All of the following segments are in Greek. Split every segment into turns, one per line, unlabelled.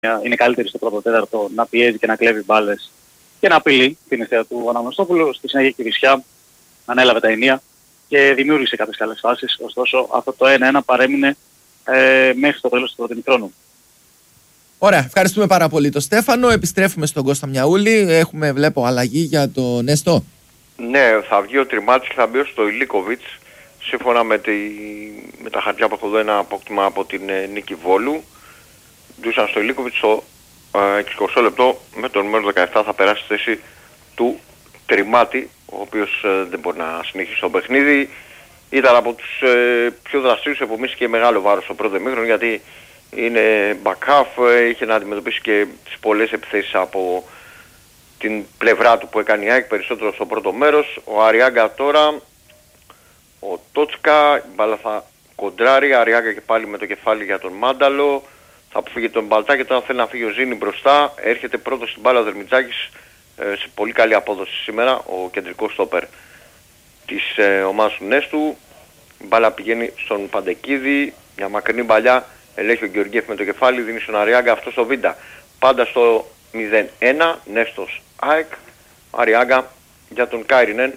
είναι καλύτερη στο πρώτο τέταρτο να πιέζει και να κλέβει μπάλες και να απειλεί την ευθεία του Αναγνωστόπουλου. Στη συνέχεια και η Βυσιά ανέλαβε τα ενία και δημιούργησε κάποιες καλές φάσεις. Ωστόσο αυτό το 1-1 παρέμεινε μέχρι το τέλος του πρώτου ημιχρόνου.
Ωραία, ευχαριστούμε πάρα πολύ τον Στέφανο. Επιστρέφουμε στον Κώστα Μιαούλη. Βλέπω αλλαγή για τον Νέστο.
Ναι, θα βγει ο Τριμάτης και θα μπει ο Στοηλίκοβιτς. Σύμφωνα με τα χαρτιά που έχω εδώ, ένα απόκτημα από την Νίκη Βόλου. Ντούσαν Στοηλίκοβιτς στο 60 λεπτό με τον νούμερο 17 θα περάσει στη θέση του Τριμάτη, ο οποίος δεν μπορεί να συνεχίσει το παιχνίδι. Ήταν από τους πιο δραστήριους, επομίσει και μεγάλο βάρος στο πρώτο ημίχρονο, γιατί είναι back half, είχε να αντιμετωπίσει και τις πολλές επιθέσεις από την πλευρά του που έκανε η ΑΕΚ, περισσότερο στο πρώτο μέρος. Ο Αριάγκα τώρα, ο Τότσκα, η μπάλα θα κοντράρει, Αριάγκα και πάλι με το κεφάλι για τον Μάνταλο, θα αποφύγει τον Μπαλτάκη, τώρα θέλει να φύγει ο Ζήνη μπροστά, έρχεται πρώτος στην μπάλα ο Δερμιτζάκης, σε πολύ καλή απόδοση σήμερα, ο κεντρικός στόπερ της ομάδας του Νέστου. Η μπάλα πηγαίνει στον Παντεκίδη, μια μακρινή παλιά, ελέγχει ο Γεωργιέφ με το κεφάλι, δίνει στον Αριάγκα, αυτό στο Βίντα. Πάντα στο 0-1, Νέστος ΑΕΚ, Αριάγκα για τον Κάιρινεν.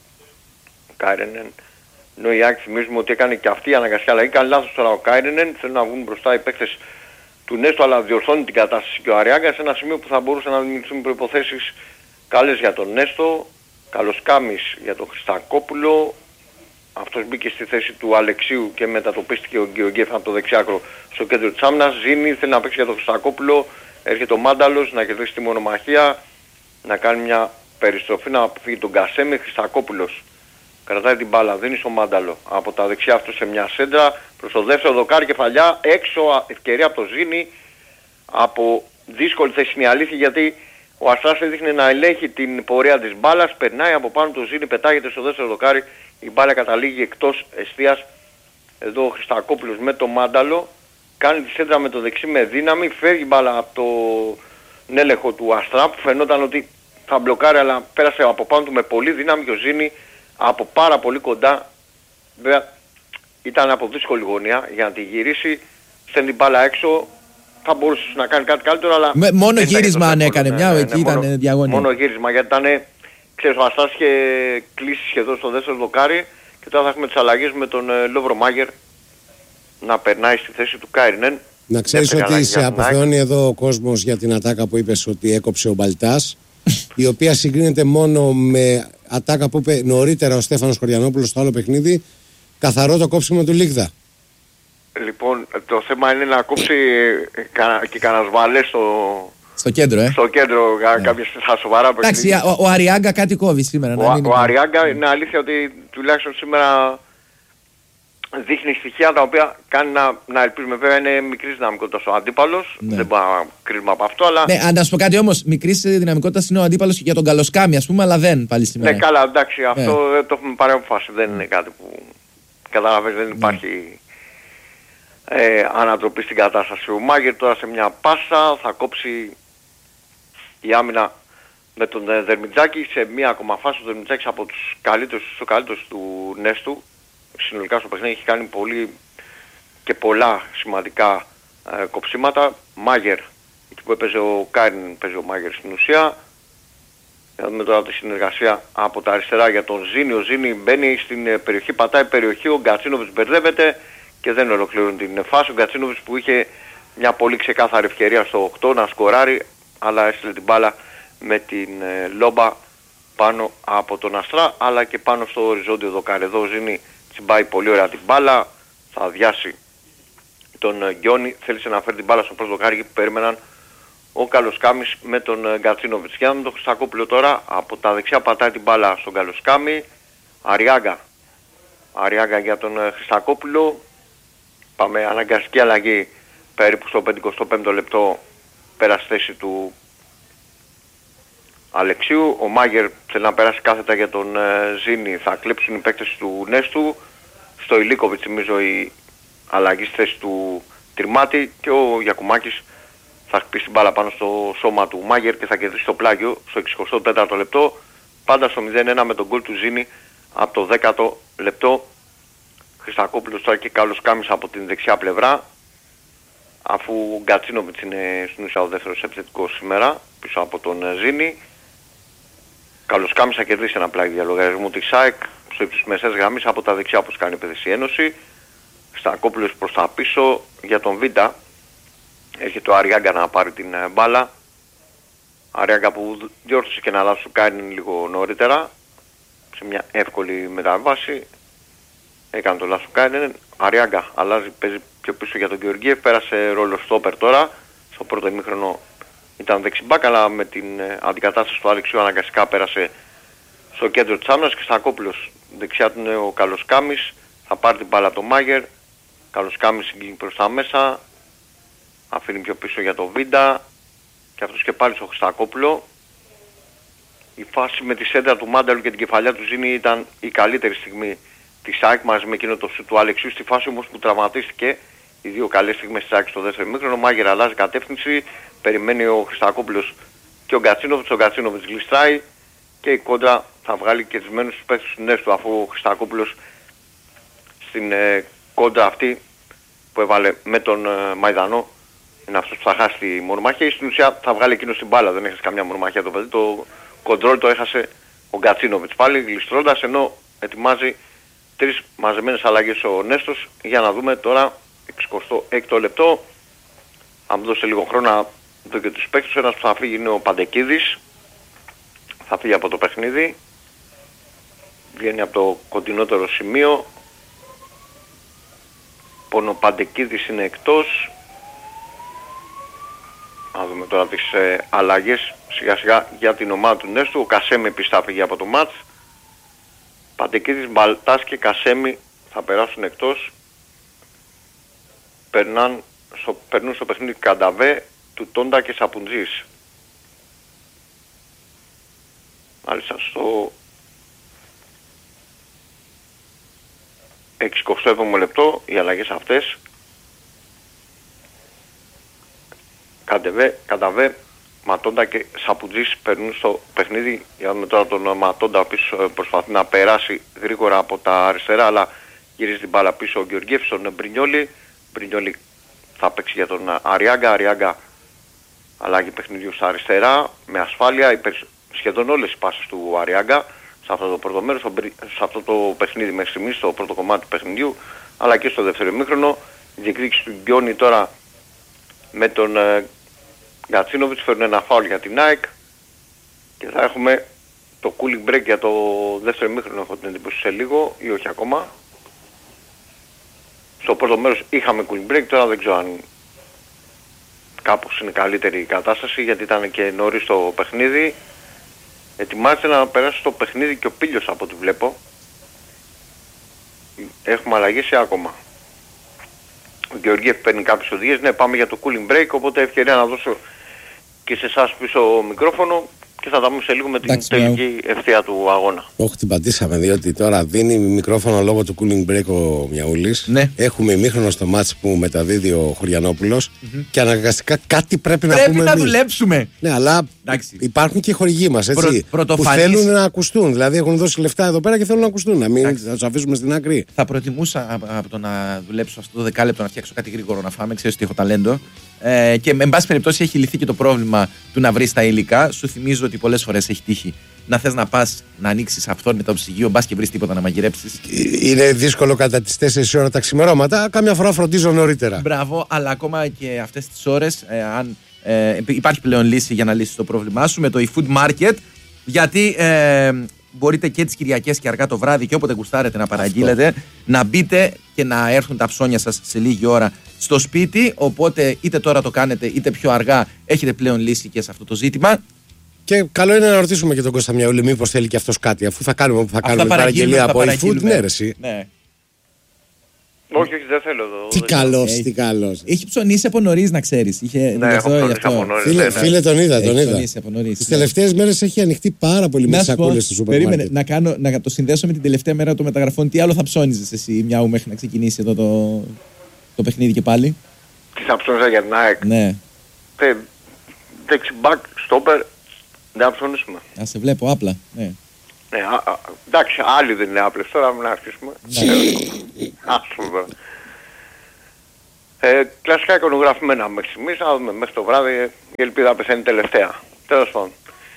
Ενώ η ΑΕΚ θυμίζουμε ότι έκανε και αυτή η αναγκαστική αλλαγή. Κάνει λάθος τώρα ο Κάιρινεν, θέλουν να βγουν μπροστά οι παίκτες του Νέστου, αλλά διορθώνει την κατάσταση και ο Αριάγκα σε ένα σημείο που θα μπορούσαν να δημιουργηθούν προϋποθέσεις καλές για τον Νέστο. Καλοσκάμης για τον Χριστακόπουλο. Αυτός μπήκε στη θέση του Αλεξίου και μετατοπίστηκε ο Γεωργιέφ από το δεξιάκρο στο κέντρο της άμυνας. Ζήνη, θέλει να παίξει για τον Χριστακόπουλο. Έρχεται ο Μάνταλος να κερδίσει τη μονομαχία, να κάνει μια περιστροφή, να αποφύγει τον Κασέμι. Χριστακόπουλος κρατάει την μπάλα, δίνει στο Μάνταλο από τα δεξιά αυτό σε μια σέντρα προς το δεύτερο δοκάρι, κεφαλιά έξω, ευκαιρία από το Ζήνη. Από δύσκολη θέση είναι η αλήθεια, γιατί ο Αστράς έδειχνε να ελέγχει την πορεία της μπάλας, περνάει από πάνω το Ζήνη, πετάγεται στο δεύτερο δοκάρι, η μπάλα καταλήγει εκτός εστίας. Εδώ ο Χριστακόπουλος με το Μάνταλο κάνει τη σέντρα με το δεξί με δύναμη, φεύγει μπάλα από τον έλεγχο του Αστρά που φαινόταν ότι θα μπλοκάρει, αλλά πέρασε από πάνω του με πολύ δύναμη και ο Ζήνη από πάρα πολύ κοντά. Βέβαια ήταν από δύσκολη γωνία για να τη γυρίσει, στέλνει την μπάλα έξω. Θα μπορούσε να κάνει κάτι καλύτερο, αλλά
μόνο γύρισμα αν έκανε, μια εκεί ήταν διαγωνία.
Μόνο γύρισμα, γιατί ήταν, ξέρεις, ο Αστράς είχε κλείσει σχεδόν στο δεύτερο δοκάρι και τώρα θα έχουμε τις αλλαγές με τον Λόβρο Μάγερ να περνάει στη θέση του Κάιρινεν.
Να ξέρεις ότι σε αποθεώνει εδώ ο κόσμος για την ατάκα που είπες ότι έκοψε ο Μπαλτάς, η οποία συγκρίνεται μόνο με ατάκα που είπε νωρίτερα ο Στέφανος Χωριανόπουλος στο άλλο παιχνίδι, καθαρό το κόψιμο του Λίγδα.
Λοιπόν, το θέμα είναι να κόψει και κανένας βαλές
στο κέντρο,
στο κέντρο, κάποιες σοβαρά παιχνίδια.
Εντάξει, ο Αριάγκα κάτι κόβει σήμερα.
Ο Αριάγκα είναι αλήθεια ότι τουλάχιστον σήμερα δείχνει στοιχεία τα οποία κάνει να ελπίζουμε. Βέβαια είναι μικρής δυναμικότητας ο αντίπαλος, δεν μπορούμε να κρίνουμε από αυτό, αλλά...
Ναι, να σου πω κάτι όμως, μικρής δυναμικότητας είναι ο αντίπαλος και για τον Καλοσκάμι, ας πούμε, αλλά δεν πάλι σήμερα.
Ναι, καλά, εντάξει, αυτό δεν το έχουμε πάρει αποφάση, δεν είναι κάτι που καταλαβαίνεις, δεν υπάρχει ανατροπή στην κατάσταση. Ο Μάγερ τώρα σε μια πάσα θα κόψει η άμυνα με τον Δερμιτζάκη σε μια ακόμα φάση. Ο Δερμιτζάκης από τους καλύτερους του Νέστου συνολικά στο παιχνίδι, έχει κάνει πολύ και πολλά σημαντικά κοψίματα. Μάγερ, εκεί που έπαιζε ο Κάιριν, παίζει ο Μάγερ στην ουσία. Θα δούμε τώρα τη συνεργασία από τα αριστερά για τον Ζήνη. Ο Ζήνη μπαίνει στην περιοχή, πατάει περιοχή, ο Γκατσίνοβιτς μπερδεύεται και δεν ολοκληρώνει την φάση. Ο Γκατσίνοβιτς που είχε μια πολύ ξεκάθαρη ευκαιρία στο 8 να σκοράρει, αλλά έστειλε την μπάλα με την λόμπα πάνω από τον Αστρά, αλλά και πάνω στο οριζόντιο δοκάρι. Εδώ ο Ζήνη τσιμπάει πολύ ωραία την μπάλα, θα αδειάσει τον Γκιόνι, θέλησε να φέρει την μπάλα στο πρώτο δοκάρι και περίμεναν ο Καλοσκάμης με τον Γκατσίνοβιτς. Για να δούμε τον Χριστακόπουλο τώρα, από τα δεξιά πατάει την μπάλα στον Καλοσκάμη. Αριάγκα για τον Χριστακόπουλο. Πάμε αναγκαστική αλλαγή περίπου στο 55ο λεπτό, πέρασε θέση του Αλεξίου. Ο Μάγερ θέλει να περάσει κάθετα για τον Ζήνη, θα κλέψουν οι παίκτες του Νέστου. Στο Ηλίκοβιτς θυμίζω η αλλαγή στη θέση του Τριμάτη και ο Γιακουμάκης θα χτυπήσει την μπάλα πάνω στο σώμα του Μάγερ και θα κερδίσει το πλάγιο στο 64ο λεπτό. Πάντα στο 0-1 με τον γκολ του Ζήνη από το 10ο λεπτό. Χριστακόπουλος τώρα και Καλοσκάμης από την δεξιά πλευρά. αφού ο Γκατσίνοβιτς είναι στην ουσία ο δεύτερος επιθετικός σήμερα, πίσω από τον Ζήνη. Καλοσκάμης θα κερδίσει ένα πλάγι διαλογαριασμού της ΑΕΚ στο ύψος μεσαίας γραμμής από τα δεξιά, όπως κάνει η Παιδεσή Ένωση. Στακόπουλος προς τα πίσω για τον Βίντα. Έρχεται ο Αριάγκα να πάρει την μπάλα. Αριάγκα που διόρθωσε και ένα λάθος του κάνει λίγο νωρίτερα, σε μια εύκολη μεταβάση. Έκανε το λάθος του κάνει. Αριάγκα αλλάζει, παίζει πιο πίσω για τον Γεωργίευ, πέρασε ρόλο στόπερ τώρα. Στο πρώτο ημίχρονο ήταν δεξιμπάκ, αλλά με την αντικατάσταση του Αλεξίου αναγκαστικά πέρασε στο κέντρο της άμυνας και Στακόπουλος δεξιά του είναι ο Καλοσκάμης. Θα πάρει την μπάλα από τον Μάγερ. Καλοσκάμης συγκλίνει προς τα μέσα. Αφήνει πιο πίσω για τον Βίντα. Και αυτός και πάλι στο Χριστακόπουλο. Η φάση με τη σέντρα του Μάνταλου και την κεφαλιά του Ζήνη ήταν η καλύτερη στιγμή της ΑΕΚ μαζί με εκείνο το σου του Αλεξίου. Στη φάση όμως που τραυματίστηκε, οι δύο καλές στιγμές της ΑΕΚ στο δεύτερο ημίχρονο, ο Μάγερ αλλάζει κατεύθυνση. Περιμένει ο Χριστακόπουλος και ο Γκατσίνοβιτς. Ο Γκατσίνοβιτς γλιστράει και η κόντρα θα βγάλει κερδισμένους τους παίκτες του νέου του, αφού ο Χριστακόπουλος στην κόντρα αυτή που έβαλε με τον Μαϊδανό είναι αυτός που θα χάσει τη μονομαχία. Στην ουσία θα βγάλει εκείνο την μπάλα, δεν έχασε καμιά μονομαχία το παιδί. Το κοντρόλ το έχασε ο Γκατσίνοβιτς πάλι γλιστρώντας, ενώ ετοιμάζει τρεις μαζεμένες αλλαγές ο Νέστος. Για να δούμε τώρα 66ο λεπτό. Αν δώσει λίγο χρόνο να δω και τους παίκτες. Ένας που θα φύγει είναι ο Παντεκίδης. Θα φύγει από το παιχνίδι. Βγαίνει από το κοντινότερο σημείο. Ο Παντεκίδης είναι εκτός. Να δούμε τώρα τις αλλαγές σιγά σιγά για την ομάδα του Νέστου. Ο Κασέμι επίσης θα φύγει από το μάτς. Παντεκίδης, Μπαλτάς και Κασέμι θα περάσουν εκτός. Περνούν στο παιχνίδι Κανταβέ, του Τόντα και Σαπουτζής. Μάλιστα στο 67ο λεπτό οι αλλαγές αυτές. Κανταβέ, Ματόντα και Σαπουτζής περνούν στο παιχνίδι. Για με τώρα τον Ματόντα, ο οποίος προσπαθεί να περάσει γρήγορα από τα αριστερά, αλλά γυρίζει την μπάλα πίσω ο Γεωργίευ στον Μπρινιόλι. Μπρινιόλι θα παίξει για τον Αριάγκα. Αριάγκα αλλάγει παιχνιδιού στα αριστερά με ασφάλεια. Σχεδόν όλες οι πάσες του Αριάγκα σε αυτό το πρώτο μέρος, σε αυτό το παιχνίδι μέχρι στιγμής, στο πρώτο κομμάτι του παιχνιδιού, αλλά και στο δεύτερο ημίχρονο. Η διεκδίκηση του Γκιόνι τώρα με τον Γκατσίνοβιτς φέρνουν ένα φάουλ για την ΑΕΚ και θα έχουμε το cooling break για το δεύτερο ημίχρονο, έχω την εντύπωση, σε λίγο ή όχι ακόμα. Στο πρώτο μέρος είχαμε cooling break, τώρα δεν ξέρω αν κάπως είναι καλύτερη η κατάσταση, γιατί ήταν και νωρίς το παιχνίδι. Ετοιμάζεται να περάσει στο παιχνίδι και ο Πίλιος από ό,τι βλέπω. Έχουμε αλλαγές ακόμα. Ο Γεωργίευ παίρνει κάποιες οδηγίες. Ναι, πάμε για το cooling break, οπότε ευκαιρία να δώσω και σε εσάς πίσω μικρόφωνο και θα τα πούμε σε λίγο με την τελική ευθεία του αγώνα. Όχι,
την πατήσαμε, διότι τώρα δίνει μικρόφωνο λόγω του cooling break ο Μιαούλης.
Ναι.
Έχουμε ημίχρονο στο μάτς που μεταδίδει ο Χωριανόπουλος και αναγκαστικά κάτι πρέπει να πούμε.
Πρέπει να δουλέψουμε.
Ναι, αλλά υπάρχουν και οι χορηγοί μας, έτσι. Που θέλουν να ακουστούν. Δηλαδή έχουν δώσει λεφτά εδώ πέρα και θέλουν να ακουστούν. Να μην θα τους αφήσουμε στην άκρη.
Θα προτιμούσα από το να δουλέψω αυτό το δεκάλεπτο να φτιάξω κάτι γρήγορο να φάμε. Ξέρεις ότι έχω ταλέντο. Και με πάση περιπτώσει έχει λυθεί και το πρόβλημα του να βρεις τα υλικά. Σου θυμίζω ότι πολλές φορές έχει τύχει να θες να πας να ανοίξεις αυθόρμητα το ψυγείο, μπας και βρεις τίποτα να μαγειρέψεις.
Είναι δύσκολο κατά τις 4 ώρα τα ξημερώματα. Κάμια φορά φροντίζω νωρίτερα.
Μπράβο, αλλά ακόμα και αυτές τις ώρες, αν υπάρχει πλέον λύση για να λύσεις το πρόβλημά σου με το eFood Market, γιατί μπορείτε και τις Κυριακές και αργά το βράδυ και όποτε γουστάρετε να παραγγείλετε, να μπείτε και να έρθουν τα ψώνια σας σε λίγη ώρα στο σπίτι. Οπότε είτε τώρα το κάνετε είτε πιο αργά, έχετε πλέον λύση και σε αυτό το ζήτημα.
Και καλό είναι να ρωτήσουμε και τον Κώστα Μιαούλη μήπως θέλει και αυτός κάτι, αφού θα κάνουμε παραγγελία από eFood. Ναι, ρε.
Ναι.
Όχι, δεν θέλω εδώ.
Τι καλός.
Έχει ψωνίσει από νωρίς, να ξέρεις.
Ναι, έχω ψωνίσει από νωρίς.
Φίλε, τον είδα. Τις τελευταίες μέρες έχει ανοιχτεί πάρα πολύ με σακούλες στο σούπερ μάρκετ.
Να το συνδέσω με την τελευταία μέρα των μεταγραφών. Τι άλλο θα ψώνιζες εσύ, Μιαού, μέχρι να ξεκινήσει εδώ το παιχνίδι και πάλι?
Τι θα ψώνιζα για την ΑΕΚ?
Ναι.
Δεξιμπάκ, στόπερ, δεν θα ψωνίσουμε.
Α, σε βλέπω άπλα. Ναι.
Ναι, εντάξει, άλλοι δεν είναι άπλες τώρα, μην αρχίσουμε. Ας πούμε. Κλασικά εικονογραφημένα μέχρι στιγμής, θα δούμε μέχρι το βράδυ, η ελπίδα πεθαίνει τελευταία. Τέλος πάντων.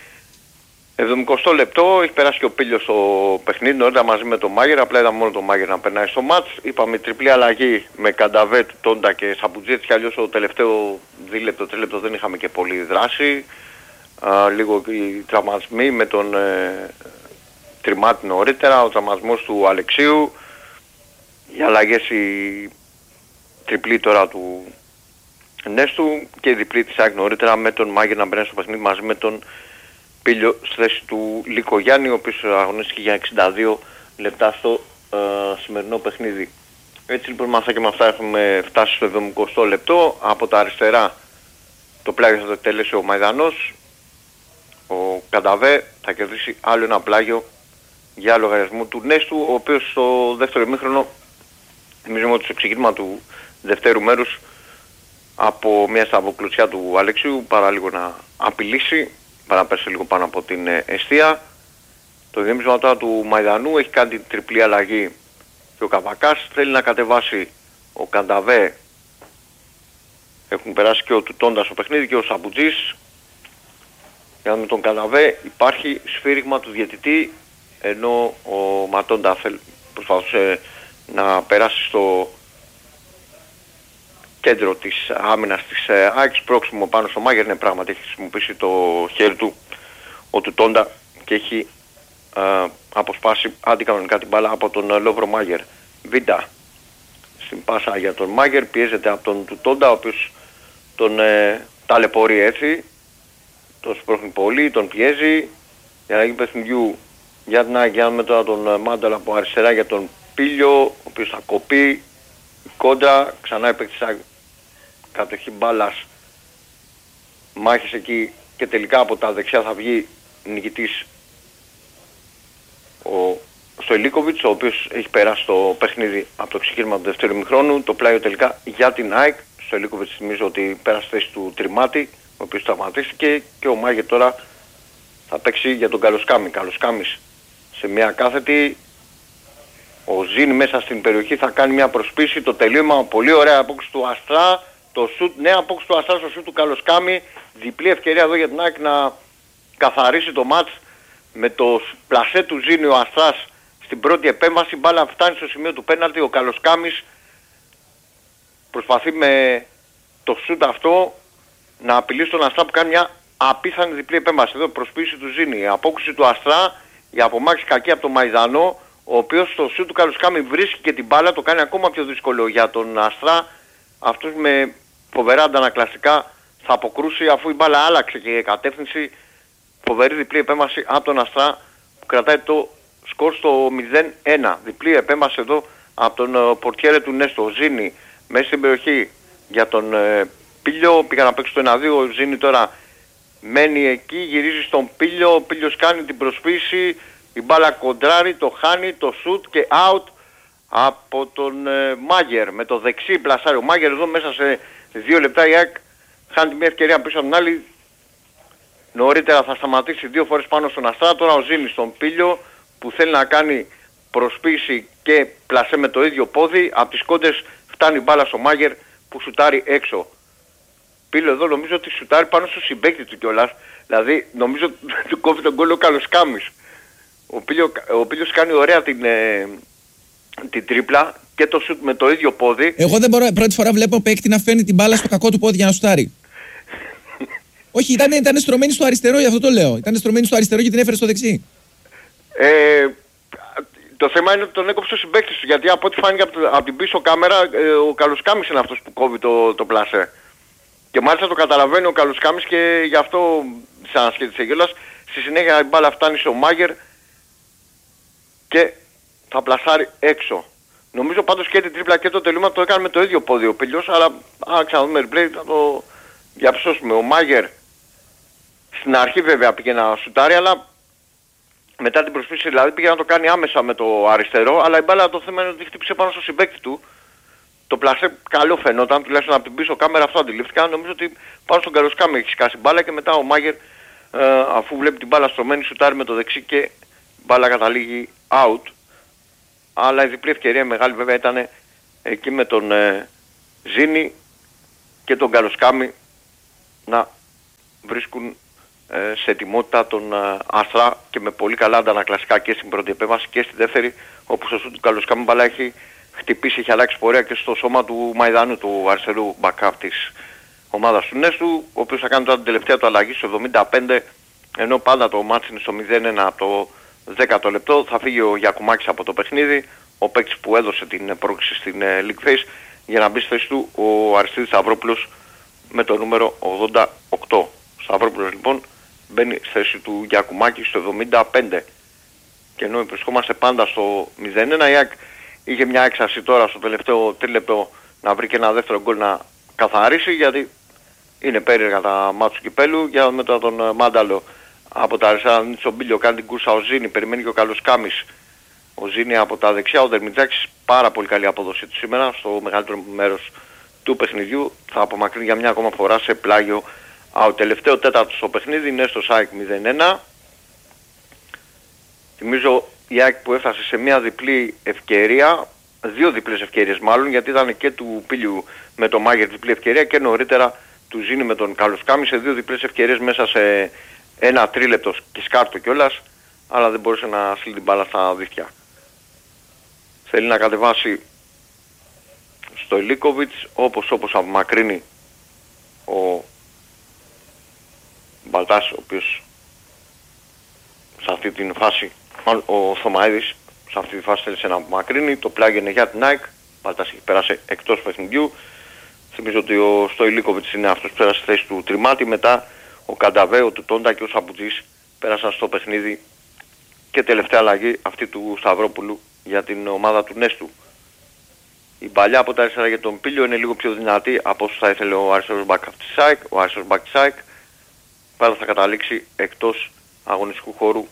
70 λεπτό, έχει περάσει και ο Πίλιος στο παιχνίδι, νωρίτερα μαζί με τον Μάγερ, απλά είδα μόνο τον Μάγερ να περνάει στο μάτς. Είπαμε τριπλή αλλαγή με Κανταβέ, Τόντα και Σαμπουτζή, έτσι κι αλλιώς το τελευταίο δίλεπτο, τρίλεπτο δεν είχαμε και πολύ δράση. Λίγο οι τραυματισμοί με τον Τριμάτη νωρίτερα, ο τραυματισμός του Αλεξίου, οι αλλαγές η τριπλή τώρα του Νέστου και η διπλή της ΑΕΚ νωρίτερα με τον Μάγερ να μπαίνει στο παιχνίδι μαζί με τον Πίλιο στη θέση του Λικογιάννη, ο οποίος αγωνίστηκε για 62 λεπτά στο σημερινό παιχνίδι. Έτσι λοιπόν με αυτά και με αυτά έχουμε φτάσει στο 70 λεπτό. Από τα αριστερά το πλάγιο θα το εκτελέσει ο Μαϊδανός. Ο Κανταβέ θα κερδίσει άλλο ένα πλάγιο για λογαριασμό του Νέστου, ο οποίος στο δεύτερο ημίχρονο, θυμίζουμε ότι στο ξεκίνημα του δευτέρου μέρους από μια σταυροκλωτσιά του Αλεξίου παρά λίγο να απειλήσει, παραπέρασε λίγο πάνω από την εστία. Το γέμισμα τώρα του Μαϊδανού έχει κάνει την τριπλή αλλαγή και ο Καβακάς θέλει να κατεβάσει ο Κανταβέ. Έχουν περάσει και ο Τούτοντα στο παιχνίδι και ο Σαμπουτζής. Για με τον Κανταβέ υπάρχει σφύριγμα του διαιτητή, ενώ ο Ματόντα προσπαθούσε να περάσει στο κέντρο της άμυνας της ΑΕΚ, πρόξιμο πάνω στο Μάγερ. Ναι, πράγματι έχει χρησιμοποιήσει το χέρι του ο Τούτοντα και έχει αποσπάσει αντικανονικά την μπάλα από τον Λόβρο Μάγερ. Βίντα στην πάσα για τον Μάγερ, πιέζεται από τον Τούτοντα, ο οποίος τον ταλαιπωρεί έτσι, τον σπρώχνει πολύ, τον πιέζει για να γίνει παιχνιδιού για την ΑΕΚ. Με τώρα τον Μάνταλα από αριστερά για τον Πίλιο, ο οποίος θα κοπεί η κόντρα, ξανά επέκτησα κατοχή μπάλας, μάχες εκεί και τελικά από τα δεξιά θα βγει νικητής ο Στοιλίκοβιτς, ο οποίος έχει περάσει το παιχνίδι από το ξεκίνημα του δεύτερου ημιχρόνου. Το πλάγιο τελικά για την ΑΕΚ. Ο Στοιλίκοβιτς θυμίζω ότι πέρασε θέση του Τριμάτη, ο οποίος τραυματίστηκε, και ο Μάγερ τώρα θα παίξει για τον Καλοσκάμι. Καλοσκάμις σε μια κάθετη. Ο Ζήνη μέσα στην περιοχή θα κάνει μια προσπίση, το τελείωμα, πολύ ωραία απόκριση του Αστρά, το σουτ, νέα απόκριση του Αστρά στο σουτ του Καλοσκάμι, διπλή ευκαιρία εδώ για την ΑΕΚ να καθαρίσει το μάτς με το πλασέ του Ζήνη. Ο Αστράς στην πρώτη επέμβαση, μπάλα φτάνει στο σημείο του πέναλτι, ο Καλοσκάμις προσπαθεί με το σουτ αυτό να απειλήσει τον Αστρά που κάνει μια απίθανη διπλή επέμβαση. Εδώ προσποίηση του Ζήνη, η απόκριση του Αστρά, η απομάκρυνση κακή από τον Μαϊδανό, ο οποίος στο σουτ του Καλοσκάμι βρίσκει και την μπάλα, το κάνει ακόμα πιο δύσκολο για τον Αστρά. Αυτός με φοβερά αντανακλαστικά θα αποκρούσει, αφού η μπάλα άλλαξε και κατεύθυνση. Φοβερή διπλή επέμβαση από τον Αστρά που κρατάει το σκορ στο 0-1. Διπλή επέμβαση εδώ από τον πορτιέρε του Νέστο. Ο Ζήνη μέσα στην περιοχή για τον Πίλιο, πήγα να παίξει το 1-2. Ο Ζήνη τώρα μένει εκεί, γυρίζει στον Πίλιο, ο Πίλιος κάνει την προσποίηση, η μπάλα κοντράρει, το χάνει, το σουτ και out από τον Μάγερ. Με το δεξί πλασάρει ο Μάγερ εδώ μέσα σε 2 λεπτά. Η ΑΕΚ χάνει μια ευκαιρία πίσω από την άλλη. Νωρίτερα θα σταματήσει 2 φορές πάνω στον Αστρά. Τώρα ο Ζήνης στον Πίλιο που θέλει να κάνει προσποίηση και πλασέ με το ίδιο πόδι. Από τις κόντες φτάνει η μπάλα στο Μάγερ που σουτάρει έξω. Πίλιο εδώ νομίζω ότι σουτάρει πάνω στο συμπαίκτη του κιόλας. Δηλαδή νομίζω ότι του κόβει τον γκολ ο Καλοσκάμις. Ο Πίλιος κάνει ωραία την τρίπλα και το σουτ με το ίδιο πόδι.
Εγώ δεν μπορώ, πρώτη φορά βλέπω παίκτη να φέρνει την μπάλα στο κακό του πόδι για να σουτάρει. Όχι, ήταν στρωμένη στο αριστερό, γι' αυτό το λέω. Ήταν στρωμένη στο αριστερό και την έφερε στο δεξί.
Το θέμα είναι ότι τον έκοψε ο συμπαίκτης του, γιατί από ό,τι φάνηκε από την πίσω κάμερα ο Καλοσκάμις είναι αυτός που κόβει το πλασέ. Και μάλιστα το καταλαβαίνει ο Καλοσκάμις και γι' αυτό σαν ανασχέτησε κιόλας. Στη συνέχεια η μπάλα φτάνει στο Μάγερ και θα πλασάρει έξω. Νομίζω πάντως και την τρίπλα και το τελείωμα το έκανε με το ίδιο πόδι ο Πίλιος, αλλά αν ξαναδούμε replay θα το διαψώσουμε. Ο Μάγερ στην αρχή βέβαια πήγε να σουτάρει, αλλά μετά την προσποίηση δηλαδή πήγε να το κάνει άμεσα με το αριστερό, αλλά η μπάλα το θέμα είναι ότι χτύπησε πάνω στο συμπαίκτη του. Το πλασέ καλό φαινόταν, τουλάχιστον από την πίσω κάμερα αυτό αντιλήφθηκα. Νομίζω ότι πάνω στον Καλοσκάμι έχει σκάσει μπάλα και μετά ο Μάγερ αφού βλέπει την μπάλα στρωμένη σουτάρει με το δεξί και η μπάλα καταλήγει out. Αλλά η διπλή ευκαιρία μεγάλη βέβαια ήταν εκεί με τον Ζήνη και τον Καλοσκάμι να βρίσκουν σε ετοιμότητα τον Άστρα και με πολύ καλά αντανακλαστικά και στην πρώτη επέμβαση και στη δεύτερη, όπου στο σούτ του Καλοσκάμι μπαλά έχει χτυπήσει, έχει αλλάξει πορεία και στο σώμα του Μαϊδανού, του αριστερού μπακάπ της ομάδας του Νέστου, ο οποίος θα κάνει τώρα την τελευταία του αλλαγή στο 75, ενώ πάντα το μάτς είναι στο 0-1 από το 10ο λεπτό. Θα φύγει ο Γιακουμάκης από το παιχνίδι, ο παίκτης που έδωσε την πρόκληση στην League Face, για να μπει στη θέση του ο Αριστίδης Σταυρόπουλος με το νούμερο 88. Σταυρόπουλος λοιπόν μπαίνει στη θέση του Γιακουμάκη στο 75. Και ενώ βρισκόμαστε πάντα στο 0-1, η ΑΕΚ είχε μια έξαρση τώρα στο τελευταίο τρίλεπτο να βρει και ένα δεύτερο γκολ να καθαρίσει, γιατί είναι περίεργα τα μάτς του κυπέλου. Για μετά τον Μάνταλο από τα αριστερά δίνει στον Μπίλιο, κάνει την κούρσα ο Ζήνη, περιμένει και ο Καλοσκάμης. Ο Ζήνη από τα δεξιά, ο Δερμιτζάκης πάρα πολύ καλή απόδοση του σήμερα στο μεγαλύτερο μέρος του παιχνιδιού. Θα απομακρύνει για μια ακόμα φορά σε πλάγιο ο τελευταίο τέταρτο στο παιχνίδι, είναι στο ΣΑΙΚ 0-1. Θυμίζω η ΑΕΚ που έφτασε σε μια διπλή ευκαιρία, δύο διπλές ευκαιρίες μάλλον, γιατί ήταν και του Πίλιου με τον Μάγερ διπλή ευκαιρία και νωρίτερα του Ζήνη με τον Καλοσκάμι σε δύο διπλές ευκαιρίες μέσα σε ένα τρίλεπτο και σκάρτο κιόλας, αλλά δεν μπορούσε να στείλει την μπάλα στα δίχτυα. Θέλει να κατεβάσει στο Ηλίκοβιτς, όπως απομακρύνει ο Μπαλτάς, ο οποίος σε αυτή την φάση, ο Θωμαίδης σε αυτή τη φάση θέλησε να απομακρύνει, το πλάγιο είναι για την ΑΕΚ, ο Μπαλτάς έχει περάσει εκτός παιχνιδιού. Θυμίζω ότι ο Στοηλίκοβιτς είναι αυτός που πέρασε στη θέση του Τριμάτη, μετά ο Κανταβέ, ο Τουτόντα και ο Σαμπουτζής πέρασαν στο παιχνίδι και τελευταία αλλαγή αυτή του Σταυρόπουλου για την ομάδα του Νέστου. Η παλιά από τα αριστερά για τον Πίλιο είναι λίγο πιο δυνατή από όσο θα ήθελε ο αριστερός μπακ της ΣΑΙΚ. Ο αριστερός μπακ της ΣΑΙΚ πάντα θα καταλήξει εκτός αγωνιστικού χώρου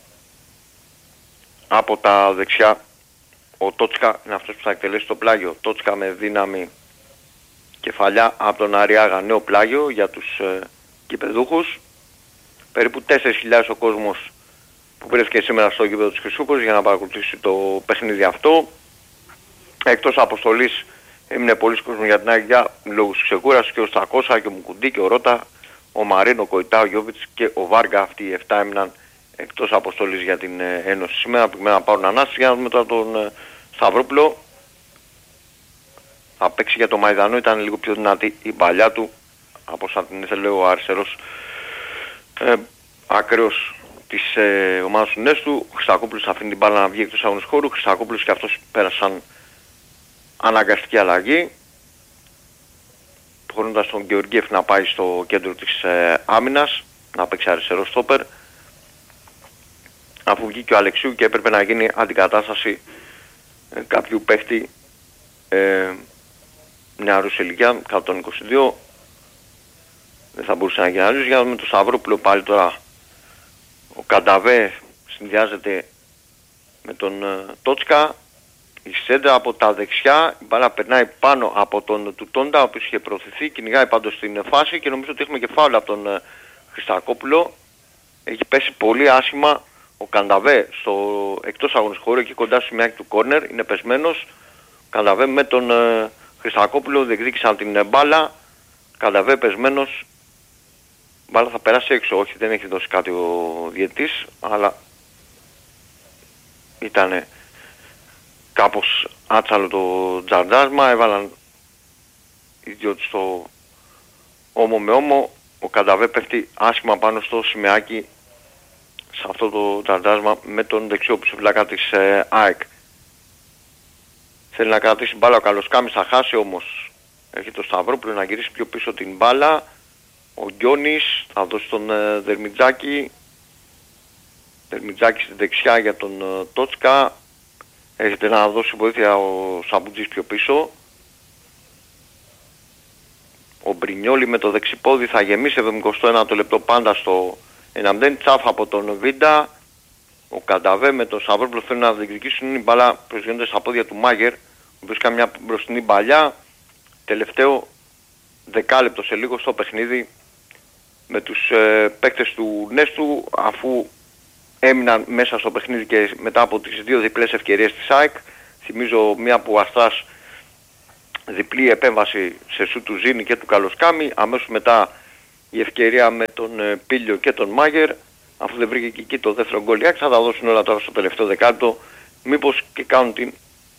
από τα δεξιά. Ο Τότσκα είναι αυτός που θα εκτελέσει το πλάγιο. Τότσκα με δύναμη κεφαλιά από τον Αριάγα, νέο πλάγιο για τους κυπεδούχους. Περίπου 4.000 ο κόσμος που βρέθηκε σήμερα στο γήπεδο της Χρυσούπολης για να παρακολουθήσει το παιχνίδι αυτό. Εκτός αποστολής έμεινε πολλοί κόσμος για την ΑΕΚ για λόγους ξεκούρασης, και ο Στακώσα και ο Μουκουντή και ο Ρώτα, ο Μαρίνο, ο Κοϊτά, ο Γιώβιτς και ο Βάργα. Αυτοί οι 7 έμειναν εκτός αποστολής για την Ένωση σήμερα, που να πάρουν ανάσταση. Για να δούμε τώρα τον Σταυρόπουλο. Θα παίξει για το Μαϊδανό, ήταν λίγο πιο δυνατή η παλιά του από σαν την ήθελε ο αριστερός ακραίος της ομάδας του Νέστου. Ο Χριστακόπουλος αφήνει την μπάλα να βγει εκτός αγωνιστικού χώρου. Ο Χριστακόπουλος και αυτός πέρασαν αναγκαστική αλλαγή, προχωρώντας τον Γεωργίεφ να πάει στο κέντρο της άμυνας, να παίξει αριστερό στόπερ, αφού βγήκε ο Αλεξίου και έπρεπε να γίνει αντικατάσταση κάποιου παίχτη νεαρούς ηλικία, κάτω των 22. Δεν θα μπορούσε να γίνει αλλιώς. Για να δούμε το Σταυρόπουλο πάλι τώρα. Ο Κανταβέ συνδυάζεται με τον Τότσκα. Η σέντρα από τα δεξιά, η μπάλα περνάει πάνω από τον Τουτόντα, ο οποίος είχε προωθηθεί, κυνηγάει πάντως στην φάση και νομίζω ότι έχουμε και φάουλ από τον Χριστακόπουλο. Έχει πέσει πολύ άσχημα ο Κανταβέ στο εκτός αγωνιστικού χώρου, εκεί κοντά στο σημειάκι του κόρνερ, είναι πεσμένος. Ο Κανταβέ με τον Χριστακόπουλο διεκδίκησαν την μπάλα. Κανταβέ πεσμένος, μπάλα θα περάσει έξω, όχι δεν έχει δώσει κάτι ο διαιτητής, αλλά ήτανε κάπως άτσαλο το τζαρντάσμα, έβαλαν οι δυο τους στο όμο με όμο. Ο Κανταβέ πέφτει άσχημα πάνω στο σημαίακι σε αυτό το τζαρντάσμα με τον δεξιό πισωφυλάκα της ΑΕΚ. Θέλει να κρατήσει μπάλα ο Καλοσκάμης, θα χάσει όμως. Έχει το Σταυρόπουλο να γυρίσει πιο πίσω την μπάλα. Ο Γκιόνης θα δώσει τον Δερμιτζάκη. Δερμιτζάκη στη δεξιά για τον Τότσκα. Έχετε να δώσει βοήθεια ο Σαμπουτζής πιο πίσω. Ο Μπρινιόλι με το δεξιπόδι θα γεμίσει 71ο λεπτό πάντα στο 1-0. Τσάφα από τον Βίντα. Ο Κανταβέ με τον Σταυρόπουλο θέλουν να διεκδικήσουν, η μπάλα προσγειώνεται στα πόδια του Μάγερ, ο οποίος κάνει μια μπροστινή μπαλιά. Τελευταίο δεκάλεπτο σε λίγο στο παιχνίδι με τους παίκτες του Νέστου, αφού έμειναν μέσα στο παιχνίδι και μετά από τις δύο διπλές ευκαιρίες της ΑΕΚ. Θυμίζω μία που ο Αστράς διπλή επέμβαση σε σου του Ζήνη και του Καλοσκάμη. Αμέσως μετά η ευκαιρία με τον Πίλιο και τον Μάγερ. Αφού δεν βρήκε και εκεί το δεύτερο γκολ η ΑΕΚ, θα τα δώσουν όλα τώρα στο τελευταίο δεκάλεπτο. Μήπως και κάνουν την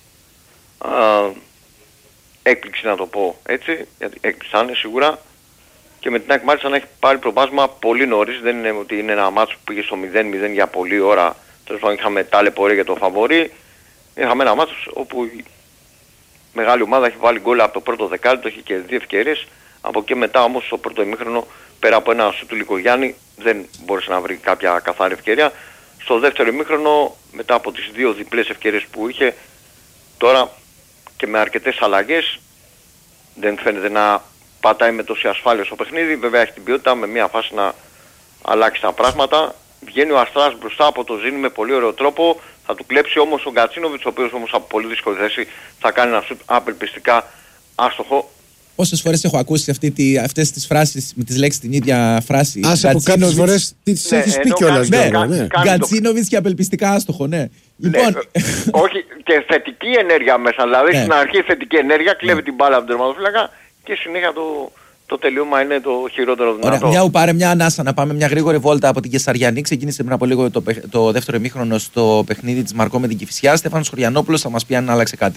έκπληξη, να το πω έτσι, γιατί έκπληξη θα είναι σίγουρα. Και με την ΑΕΚ μάλιστα να έχει πάρει προβάσμα πολύ νωρίς. Δεν είναι ότι είναι ένα μάτσο που πήγε στο 0-0 για πολλή ώρα. Τέλος πάντων είχαμε ταλαιπωρία για το φαβορί. Είχαμε ένα μάτσο όπου η μεγάλη ομάδα έχει βάλει γκολ από το πρώτο δεκάλεπτο, έχει και 2 ευκαιρίες. Από εκεί μετά όμως στο πρώτο ημίχρονο, πέρα από ένα σου του Λικογιάννη, δεν μπόρεσε να βρει κάποια καθαρή ευκαιρία. Στο δεύτερο ημίχρονο, μετά από τις 2 διπλές ευκαιρίες που είχε, τώρα και με αρκετές αλλαγές, δεν φαίνεται να πατάει με τόση ασφάλεια στο παιχνίδι. Βέβαια έχει την ποιότητα με μια φάση να αλλάξει τα πράγματα. Βγαίνει ο Αστράς μπροστά από το Ζήνη με πολύ ωραίο τρόπο. Θα του κλέψει όμως ο Γκατσίνοβιτς, ο οποίος όμως από πολύ δύσκολη θέση θα κάνει ένα σουτ απελπιστικά άστοχο.
Πόσες φορές έχω ακούσει αυτές τις φράσεις με τις λέξεις την ίδια φράση.
Άσε από κάποιες φορές τις έχεις πει κιόλας.
Ναι, Γκατσίνοβιτς και απελπιστικά άστοχο, ναι. Λοιπόν...
Όχι, και θετική ενέργεια μέσα. Δηλαδή στην αρχή θετική ενέργεια, κλέβει την μπάλα από τον τερματοφύλακα και συνέχεια το τελείωμα είναι το χειρότερο δυνατό.
Ωραία, μια πάρε μια ανάσα να πάμε μια γρήγορη βόλτα από την Κεσαριανή. Ξεκίνησε πριν από λίγο το δεύτερο ημίχρονο στο παιχνίδι της Μαρκό με την Κηφισιά. Στέφανος Χωριανόπουλος θα μας πει αν άλλαξε κάτι.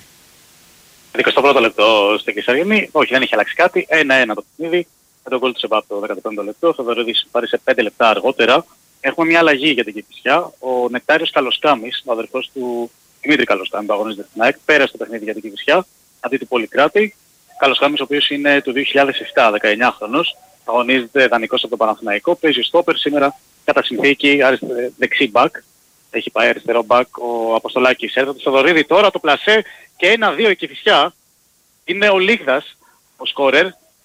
21ο λεπτό στην Κεσαριανή, όχι δεν είχε αλλάξει κάτι, 1-1 το παιχνίδι, με τον γκολ του Σεμπάπ το 15ο λεπτό, ο Θοδωρίδης πάρει σε 5 λεπτά αργότερα. Έχουμε μια αλλαγή για την Κηφισιά, ο Νεκτάριος Καλοσκάμης, ο αδερφός του Δημήτρη Καλοσκάμη που αγωνίζεται στην ΑΕΚ, πέρασε το παιχνίδι για την Κηφισιά, αντί του Πολυκράτη. Καλοσκάμης ο οποίος είναι του 2007, 19χρονος, αγωνίζεται δανεικός από τον Παναθηναϊκό, παίζει στόπερ σήμερα κατά συνθήκη δεξί μπακ. Έχει πάει αριστερό μπακ ο Αποστολάκης. Έρθει το Θοδωρίδη τώρα το πλασέ και 1-2 η Κηφισιά. Είναι ο Λίγδας, ο σκόρερ.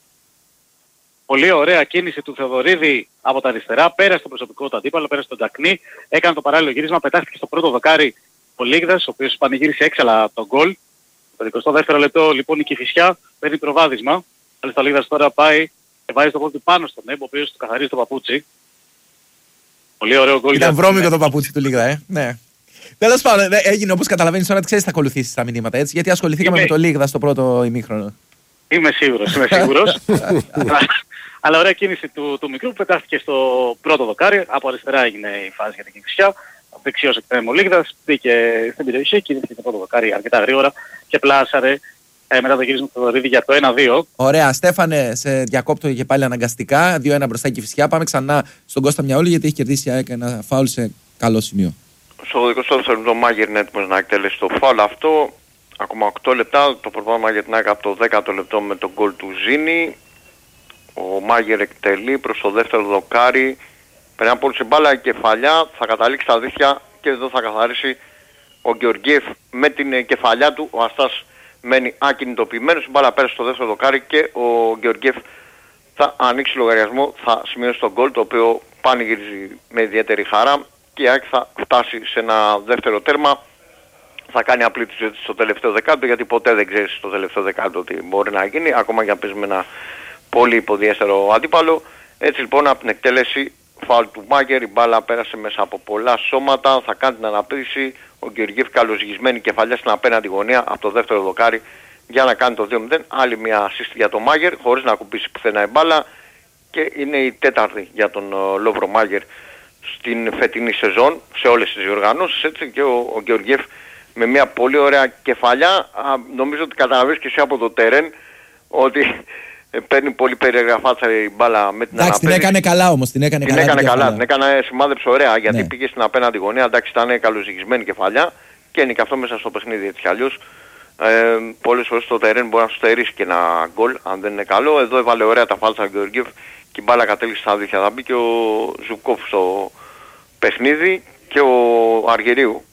Πολύ ωραία κίνηση του Θοδωρίδη από τα αριστερά. Πέρασε το προσωπικό του αντίπαλο, πέρασε τον Τζακνί. Έκανε το παράλληλο γύρισμα, πετάχτηκε στο πρώτο δοκάρι ο Λίγδας, ο οποίος πανηγύρισε έξαλα τον γκολ. Το 22ο λεπτό λοιπόν η Κηφισιά παίρνει προβάδισμα. Μάλιστα ο Λίγδας τώρα πάει και βάζει το γκολ του πάνω στον Νέμπο, ο οποίος του καθαρίζει το παπούτσι. Πολύ ωραίο γκολ.
Ήταν βρώμικο το παπούτσι του Λίγδα, ναι. Τέλος πάντων, έγινε όπως καταλαβαίνεις τώρα, ξέρεις θα ακολουθήσεις τα μηνύματα έτσι, γιατί ασχοληθήκαμε με το Λίγδα στο πρώτο ημίχρονο.
Είμαι σίγουρος. Αλλά ωραία κίνηση του μικρού που πετάχτηκε στο πρώτο δοκάρι. Από αριστερά έγινε η φάση για την Κηφισιά. Δεξιός εκτρέμει ο Λίγδας, μπήκε στην περιοχή, κίνησε το πρώτο δοκάρι αρκετά γρήγορα και πλάσαρε μετά το γύρισμα του Θοδωρίδη για το 1-2.
Ωραία, Στέφανε, σε διακόπτω και πάλι αναγκαστικά. 2-1 μπροστά η Κηφισιά. Πάμε ξανά στον Κώστα Μιαούλη γιατί έχει κερδίσει ένα φάουλ σε καλό σημείο.
Στο 22ο λεπτό Μάγερ είναι έτοιμος να εκτελέσει το φάουλ αυτό. Ακόμα 8 λεπτά. Το προπόνημα για την ΑΕΚ από το 10ο λεπτό με τον γκολ του Ζήνη. Ο Μάγερ εκτελεί προς το δεύτερο δοκάρι. Περνά πολύ σε μπάλα, η κεφαλιά θα καταλήξει στα δίχτυα και εδώ θα καθαρίσει ο Γεωργίεφ με την κεφαλιά του. Ο Αστάς μένει ακινητοποιημένος, η μπάλα πέρασε στο δεύτερο δοκάρι και ο Γεωργίεφ θα ανοίξει λογαριασμό, θα σημειώσει τον γκολ το οποίο πανηγυρίζει με ιδιαίτερη χαρά και η ΑΕΚ θα φτάσει σε ένα δεύτερο τέρμα. Θα κάνει απλή τη ζωή στο τελευταίο δεκάλεπτο γιατί ποτέ δεν ξέρεις στο τελευταίο δεκάλεπτο τι μπορεί να γίνει, ακόμα και αν παίζουμε ένα πολύ υποδιέστερο αντίπαλο. Έτσι λοιπόν από την εκτέλεση φάουλ του Μάγερ, η μπάλα πέρασε μέσα από πολλά σώματα, θα κάνει την αναπτύσση. Ο Γεωργίεφ καλοζυγισμένη κεφαλιά στην απέναντι γωνία από το δεύτερο δοκάρι για να κάνει το 2-0. Άλλη μια assist για τον Μάγερ χωρίς να ακουμπήσει πουθενά η μπάλα και είναι η τέταρτη για τον Λόβρο Μάγερ στην φετινή σεζόν σε όλες τις διοργανώσεις. Έτσι και ο Γεωργίεφ με μια πολύ ωραία κεφαλιά. Νομίζω ότι καταλαβαίνεις και εσύ από το τερέν ότι παίρνει πολύ περίεργα φάτσα η μπάλα με την αναπέδηση.
Την έκανε καλά όμως. Την έκανε
σημάδεψε ωραία γιατί πήγε στην απέναντι γωνία. Εντάξει, ήταν καλοζυγισμένη κεφαλιά και είναι και αυτό μέσα στο παιχνίδι έτσι κι αλλιώς. Πολλές φορές το τερέν μπορεί να σου στερήσει και ένα γκολ αν δεν είναι καλό. Εδώ έβαλε ωραία τα φάλτσα ο Γεωργίεφ και η μπάλα κατέληξε στα δίχτυα. Θα μπει και ο Ζουκόφ στο παιχνίδι και ο Αργυρίου.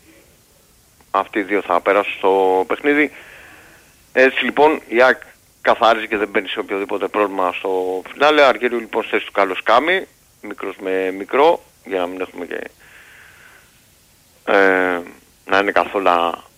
Αυτοί οι δύο θα περάσουν στο παιχνίδι. Έτσι λοιπόν η ΑΕΚ καθάριζε και δεν μπαίνει σε οποιοδήποτε πρόβλημα στο φινάλε. Αργύριου λοιπόν στη θέση του Καλοσκάμη, μικρός με μικρό, για να μην έχουμε και να είναι καθόλου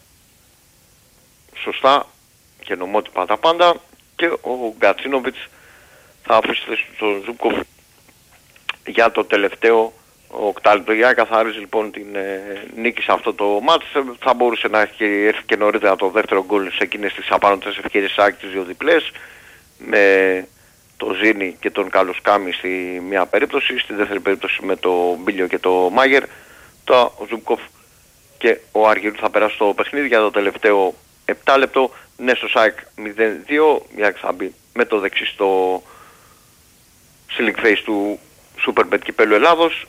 σωστά και νομότυπα τα πάντα. Και ο Γκατσίνοβιτς θα αφήσει τη θέση του Ζούκοφ για το τελευταίο οκτάλεπτο για να καθαρίζει λοιπόν την νίκη σε αυτό το μάτς. Θα μπορούσε να έχει έρθει και νωρίτερα το δεύτερο γκολ σε εκείνες τις απάνωτες ευκαιρίες τις δύο διπλές, με το Ζήνη και τον Καλοσκάμι στη μία περίπτωση, στη δεύτερη περίπτωση με το Μπίλιο και το Μάγερ. Το Ζουμπκοφ και ο Αργυρού θα περάσει το παιχνίδι για το τελευταίο 7 λεπτό. Ναι, στο ΣΑΕΚ 0-2, μια θα μπει με το δεξί στο ceiling face του Superbet Κυπέλλου Ελλάδος.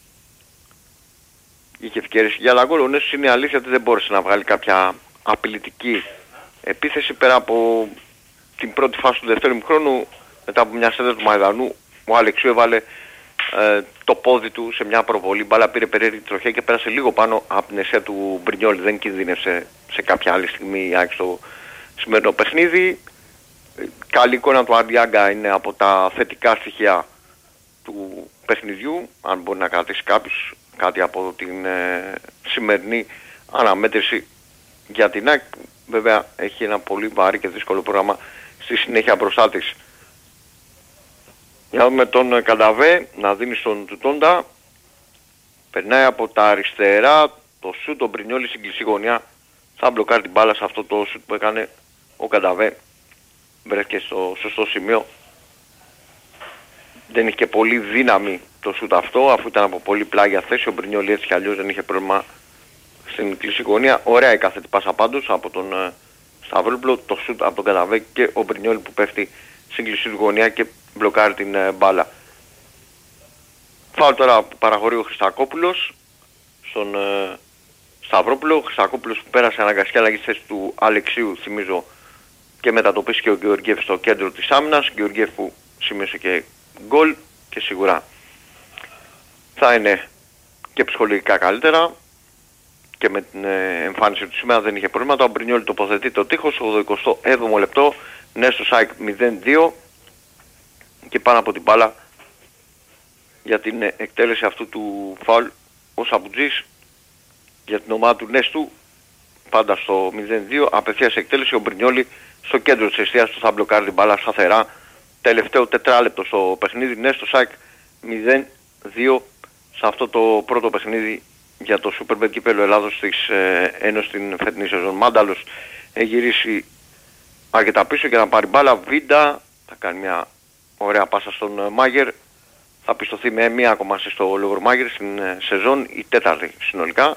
Είχε ευκαιρίες για άλλα γκολ. Ο Νέσος είναι η αλήθεια ότι δεν μπόρεσε να βγάλει κάποια απειλητική επίθεση πέρα από την πρώτη φάση του δεύτερου ημιχρόνου. Μετά από μια σέντρα του Μαϊδανού, ο Αλεξίου έβαλε το πόδι του σε μια προβολή. Μπάλα πήρε περίεργη τροχιά και πέρασε λίγο πάνω από την αιστεία του Μπρινιόλη. Δεν κινδύνευσε σε κάποια άλλη στιγμή στο σημερινό παιχνίδι. Καλή εικόνα του Αρντιάγκα είναι από τα θετικά στοιχεία του παιχνιδιού. Αν μπορεί να κρατήσει κάποιος κάτι από την σημερινή αναμέτρηση για την ΑΕΚ. Βέβαια έχει ένα πολύ βαρύ και δύσκολο πρόγραμμα στη συνέχεια μπροστά της. Για να δούμε τον Κανταβέ να δίνει στον Τουτόντα. Περνάει από τα αριστερά, το σουτ, τον Μπρινιόλη στην κλειστή γωνιά. Θα μπλοκάρει την μπάλα σε αυτό το σουτ που έκανε ο Κανταβέ. Βρέθηκε στο σωστό σημείο. Δεν είχε και πολύ δύναμη το σουτ αυτό, αφού ήταν από πολύ πλάγια θέση. Ο Μπρινιόλη έτσι κι αλλιώς δεν είχε πρόβλημα στην κλειστή γωνία. Ωραία η κάθετη πάσα πάντως από τον Σταυρόπουλο, το σουτ από τον Κανταβέ και ο Μπρινιόλη που πέφτει στην κλειστή γωνία και μπλοκάρει την μπάλα. Φάουλ τώρα που παραχωρεί ο Χριστακόπουλος στον Σταυρόπουλο. Ο Χριστακόπουλος που πέρασε αναγκαστική αλλαγή στη θέση του Αλεξίου, θυμίζω, και μετατοπίσει και ο Γεωργιέφ στο κέντρο της άμυνας. Γεωργιέφ που σημείωσε και γκολ και σίγουρα θα είναι και ψυχολογικά καλύτερα και με την εμφάνιση του σήμερα δεν είχε προβλήματα. Ο Μπρινιόλη τοποθετεί το τείχος στο 27ο λεπτό. Ναι, στο ΣΑΙΚ 0-2 και πάνω από την μπάλα για την εκτέλεση αυτού του φάουλ ο Σαμπουτζής για την ομάδα του Νέστου, πάντα στο 0-2, απευθείας εκτέλεση. Ο Μπρινιόλη στο κέντρο της εστίας του θα μπλοκάρει την μπάλα σταθερά. Τελευταίο τετράλεπτο στο παιχνίδι. Ναι, στο ΣΑΙΚ 0-2 σε αυτό το πρώτο παιχνίδι για το Superbet Κυπέλλου Ελλάδος της Ένωσης την φετινή σεζόν. Μάνταλος έχει γυρίσει αρκετά πίσω για να πάρει μπάλα. Βίντα θα κάνει μια ωραία πάσα στον Μάγερ. Θα πιστωθεί με μία ακόμα στο Λόβρο Μάγερ στην σεζόν, η τέταρτη συνολικά.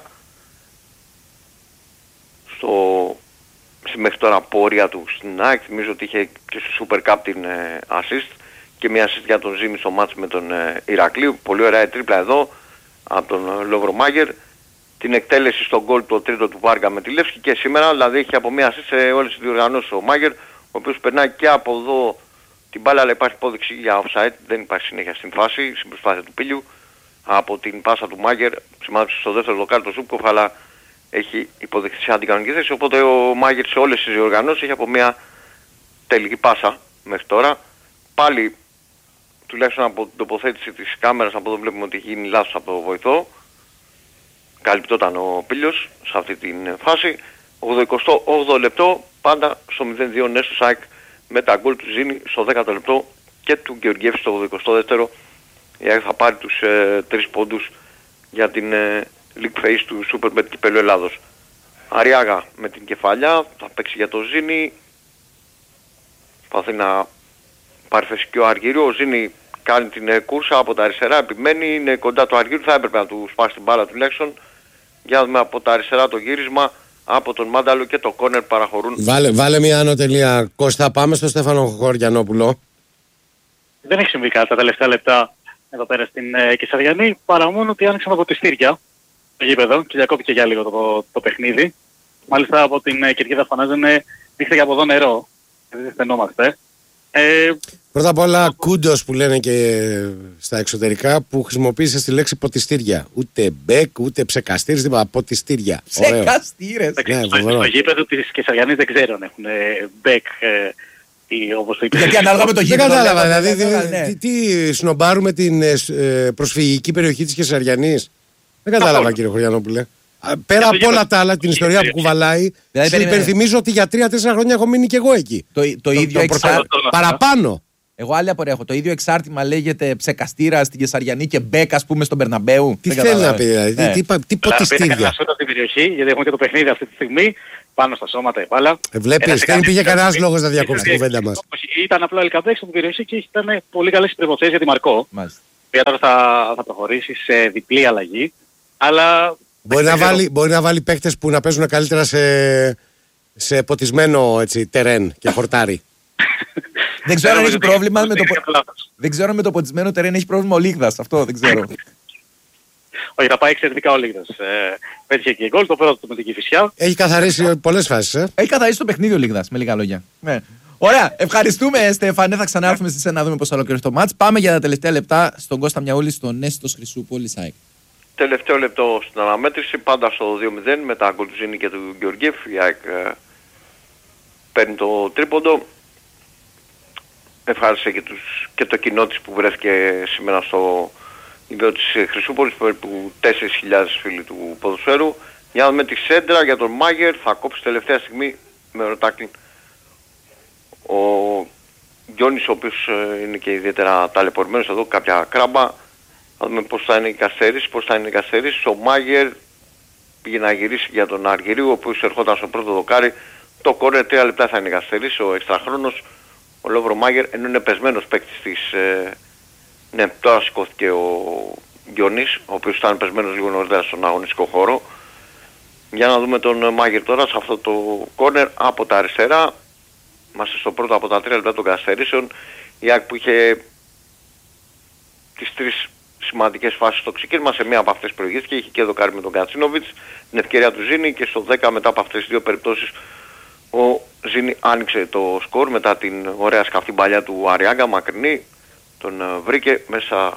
Στη μέχρι τώρα πορεία του στην ΑΕΚ, θυμίζω ότι είχε και στο Super Cup την assist και μία assist για τον Ζήμι στο μάτς με τον Ηρακλή. Πολύ ωραία η τρίπλα εδώ από τον Λόβρο Μάγερ. Την εκτέλεση στον γκολ το τρίτο του Βάργα με τη Λεύσκη και σήμερα, δηλαδή έχει από μία assist σε όλες τις διοργανώσεις ο Μάγερ, ο οποίος περνάει και από εδώ την μπάλα, αλλά υπάρχει υπόδειξη για offside, δεν υπάρχει συνέχεια στην φάση, στην προσπάθεια του Πίλιου. Από την πάσα του Μάγερ, σημάδεψε στο δεύτερο δοκάρι το Ζούμπκοφ, αλλά έχει υποδειχθεί σε αντικανονική θέση, οπότε ο Μάγερ σε όλες τις διοργανώσεις έχει από μια τελική πάσα μέχρι τώρα. Πάλι, τουλάχιστον από την τοποθέτηση της κάμερας, από εδώ βλέπουμε ότι έχει γίνει λάθος από το βοηθό. Καλυπτόταν ο Πίλιος σε αυτή την φάση. 88 λεπτό, πάντα στο 0-2 ναι στο ΣΑΙΚ, με τα γκολ του Ζήνη στο 10ο λεπτό και του Γεωργιέφ στο 82ο. Η ΑΕΚ θα πάρει τους 3 πόντους για την League Phase του Superbet Κυπέλλου Ελλάδος. Αριάγα με την κεφαλιά, θα παίξει για το Ζήνη. Προσπαθεί να πάρει θέση και ο Αργύριου. Ο Ζήνη κάνει την κούρσα από τα αριστερά, επιμένει, είναι κοντά του Αργύριου, θα έπρεπε να του σπάσει την μπάλα τουλάχιστον. Για να δούμε από τα αριστερά το γύρισμα από τον Μάνταλο και το κόρνερ παραχωρούν.
Βάλε μια άνω τελεία. Κώστα, πάμε στο Στέφανο Χωριανόπουλο.
Δεν έχει συμβεί κάτι τα τελευταία λεπτά εδώ πέρα στην Κεσαριανή, παρά μόνο ότι άνοιξαν τα ποτιστήρια στο γήπεδο και διακόπηκε για λίγο το παιχνίδι. Μάλιστα από την κερκίδα φωνάζανε δείξτε και από εδώ νερό, δεν στενόμαστε.
Πρώτα απ' όλα κούντος που λένε και στα εξωτερικά που χρησιμοποίησε τη λέξη ποτιστήρια. Ούτε μπέκ, ούτε ψεκαστήρες, τίποτα, ποτιστήρια.
Ψεκαστήρες.
Στο γήπεδο της Κεσαριανής δεν ξέρω αν έχουν μπέκ όπως το είπε.
Γιατί ανάλογα με το γήπεδο.
Δεν κατάλαβα, δηλαδή τι σνομπάρουμε την προσφυγική περιοχή της Κεσαριανής. Δεν κατάλαβα κύριε Χωριανόπουλε. Πέρα από όλα τα άλλα, την ιστορία που κουβαλάει, σου υπενθυμίζω ότι για 3-4 χρόνια έχω μείνει κι εγώ εκεί.
Το ίδιο
παραπάνω.
Εγώ άλλη απορία έχω. Το ίδιο εξάρτημα λέγεται Ψεκαστήρα στην Κεσαριανή και Μπέκ, ας πούμε, στον Μπερναμπέου.
Τι θέλει να πει, δηλαδή, τι ποτιστήρια.
Να σούτα την περιοχή, γιατί έχουμε και το παιχνίδι αυτή τη στιγμή. Πάνω στα σώματα η μπάλα.
Βλέπεις, δεν υπήρχε κανένας λόγος να διακόψει την κουβέντα μας.
Ήταν απλά ελκαντέξι από την περιοχή και ήταν πολύ καλές προϋποθέσεις για τη Μαρκό. Η τώρα θα προχωρήσει σε διπλή αλλαγή. Αλλά
μπορεί να βάλει παίκτες που να παίζουν καλύτερα σε ποτισμένο τερέν και χορτάρι.
Δεν ξέρω αν έχει πρόβλημα με το. Δεν ξέρω αν με το ποτισμένο τερέν έχει πρόβλημα ο Λίγδας. Αυτό δεν ξέρω.
Όχι, θα πάει εξαιρετικά ο Λίγδας. Πέτυχε και γκολ, το πρώτο του με την Κηφισιά.
Έχει καθαρίσει πολλές φάσεις.
Έχει καθαρίσει το παιχνίδι ο Λίγδας, με λίγα λόγια. Ναι. Ωραία, ευχαριστούμε Στέφανε. Θα ξανάρθουμε στις 1 να δούμε πώς θα ολοκληρωθεί το μάτς. Πάμε για τα τελευταία λεπτά στον Κώστα Μιαούλη, στον Νέστος Χρυσούπολης ΑΕΚ.
Τελευταίο λεπτό στην αναμέτρηση, πάντα στο 2-0 με τα γκολ του Ζήνη και του Γεωργίεφ. Η ΑΕΚ παίρνει το τρίποντο. Ευχάρισε και το κοινό της που βρέθηκε σήμερα στο ιδέο της Χρυσούπολης, περίπου 4.000 φίλοι του ποδοσφαίρου. Για να δούμε τη σέντρα για τον Μάγερ, θα κόψει τελευταία στιγμή με ρωτάκλιν ο Γιώνης, ο οποίος είναι και ιδιαίτερα ταλαιπωρημένος εδώ, κάποια κράμπα. Θα δούμε πώς θα είναι η καθυστέρηση. Ο Μάγερ πήγε να γυρίσει για τον Αργυρίου, ο οποίος ερχόταν στο πρώτο δοκάρι. Το κόρνερ 3 λεπτά θα είναι η καθυστέρηση, ο εξτραχρόνος. Ο Λόβρο Μάγερ, ενώ είναι πεσμένος παίκτης της... ναι, τώρα σηκώθηκε ο Γιώνης, ο οποίος ήταν πεσμένος λίγο νωρίτερα στον αγωνιστικό χώρο. Για να δούμε τον Μάγερ τώρα σε αυτό το κόρνερ από τα αριστερά. Είμαστε στο πρώτο από τα 3 λεπτά των καθυστερήσεων. Η ΑΕΚ που είχε τις 3 σημαντικές φάσεις στο ξεκίνημα, σε μία από αυτές προηγήθηκε, είχε και δοκάρι με τον Κατσίνοβιτς, την ευκαιρία του Ζήνη, και στο 10 μετά από αυτές τις δύο περιπτώσεις ο Ζήνη άνοιξε το σκορ μετά την ωραία σκαφτή μπαλιά του Αριάγκα, μακρινή, τον βρήκε μέσα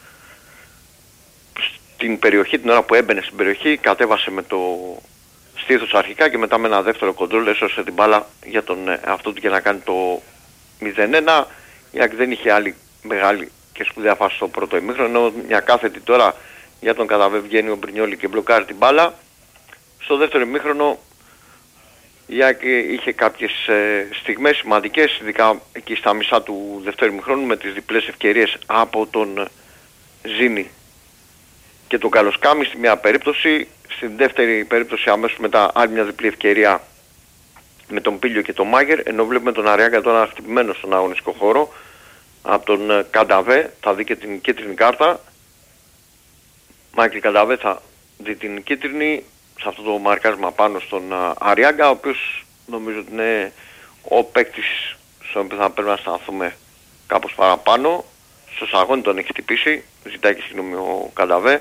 στην περιοχή, την ώρα που έμπαινε στην περιοχή, κατέβασε με το στήθος αρχικά και μετά με ένα δεύτερο κοντρόλ έσωσε την μπάλα για τον εαυτό του και να κάνει το 0-1. Η ΑΕΚ δεν είχε άλλη μεγάλη και σπουδαία φάση στο πρώτο ημίχρονο, ενώ μια κάθετη τώρα για τον Κανταβέ βγαίνει ο Μπρινιόλι και μπλοκάρει την μπάλα. Στο δεύτερο ημίχρονο η ΑΕΚ είχε κάποιες στιγμές σημαντικές, ειδικά εκεί στα μισά του δεύτερου ημίχρονου, με τις διπλές ευκαιρίες από τον Ζήνη και τον Καλοσκάμι στη μία περίπτωση. Στην δεύτερη περίπτωση αμέσως μετά άλλη μια διπλή ευκαιρία με τον Πίλιο και τον Μάγερ, ενώ βλέπουμε τον Αριάγκα τώρα χτυπημένο στον αγωνιστικό χώρο από τον Κανταβέ. Θα δει και την κίτρινη κάρτα. Μάικλ Κανταβέ θα δει την κίτρινη σε αυτό το μαρκάρισμα πάνω στον Αριάγκα, ο οποίος νομίζω ότι είναι ο παίκτης στον οποίο θα πρέπει να σταθούμε κάπως παραπάνω. Στο σαγόνι τον έχει χτυπήσει, ζητάει και συγγνώμη ο Κανταβέ.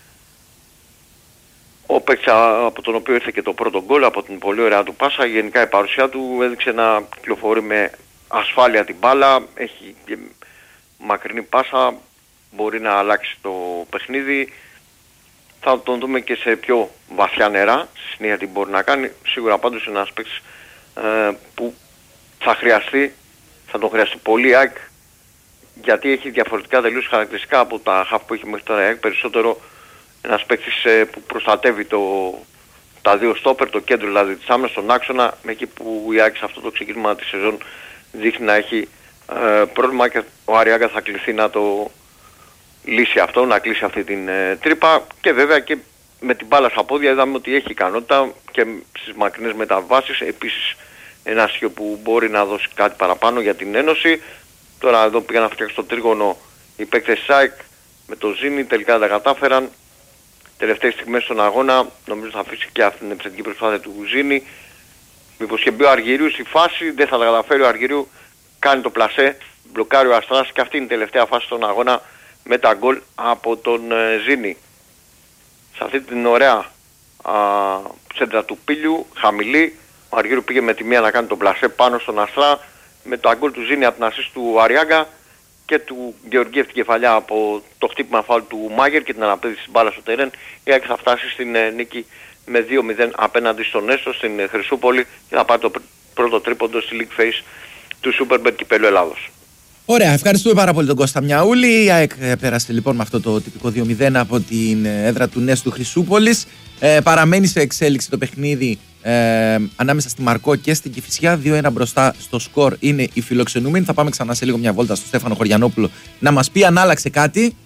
Ο παίκτης από τον οποίο ήρθε και το πρώτο γκολ, από την πολύ ωραία του πάσα. Γενικά η παρουσία του έδειξε να κυκλοφορεί με ασφάλεια την μπάλα, έχει και μακρινή πάσα, μπορεί να αλλάξει το παιχνίδι. Θα τον δούμε και σε πιο βαθιά νερά, στη συνέχεια τι μπορεί να κάνει. Σίγουρα πάντως είναι ένας παίκτης που θα τον χρειαστεί πολύ η ΑΕΚ, γιατί έχει διαφορετικά τελείως χαρακτηριστικά από τα χαφ που έχει μέχρι τώρα η ΑΕΚ. Περισσότερο ένας παίκτης που προστατεύει τα δύο στόπερ, το κέντρο δηλαδή της άμυνας, στον άξονα, εκεί που η ΑΕΚ σε αυτό το ξεκίνημα της σεζόν δείχνει να έχει πρόβλημα, και ο Αριάγκα θα κληθεί να το λύσει αυτό, να κλείσει αυτή την τρύπα. Και βέβαια και με την μπάλα στα πόδια είδαμε ότι έχει ικανότητα και στις μακρινές μεταβάσεις. Επίσης ένα στοιχείο που μπορεί να δώσει κάτι παραπάνω για την Ένωση. Τώρα εδώ πήγαν να φτιάξουν το τρίγωνο οι παίκτες ΣΑΕΚ με το Ζήνη, τελικά δεν τα κατάφεραν. Τελευταίες στιγμές στον αγώνα νομίζω θα αφήσει και αυτή την επιθετική προσπάθεια του Ζήνη. Μήπως και μπει ο Αργυρίου στη φάση, δεν θα τα καταφέρει ο Αργυρίου, κάνει το πλασέ, μπλοκάρει ο Αστράς, και αυτή είναι η τελευταία φάση στον αγώνα με τα γκολ από τον Ζήνη. Σε αυτή την ωραία σέντρα του Πίλιου, χαμηλή, ο Αργυρίου πήγε με τη μία να κάνει το πλασέ πάνω στον Αστρά, με το γκολ του Ζήνη από την ασίστ του Αριάγκα και του Γεωργίευ την κεφαλιά από το χτύπημα φάουλ του Μάγερ και την αναπέδηση της μπάλας στο τερέν. Η ΑΕΚ θα φτάσει στην νίκη με 2-0 απέναντι στον Έστω στην Χρυσούπολη και θα πάρει το πρώτο τρίποντο στη League Phase του Superbet κυπέλλου Ελλάδος.
Ωραία, ευχαριστούμε πάρα πολύ τον Κώστα Μιαούλη. Η ΑΕΚ πέρασε λοιπόν με αυτό το τυπικό 2-0 από την έδρα του Νέστου Χρυσούπολης. Παραμένει σε εξέλιξη το παιχνίδι ανάμεσα στη Μαρκό και στην Κηφισιά. 2-1 μπροστά στο σκορ είναι οι φιλοξενούμενοι. Θα πάμε ξανά σε λίγο μια βόλτα στο Στέφανο Χωριανόπουλο να μας πει αν άλλαξε κάτι.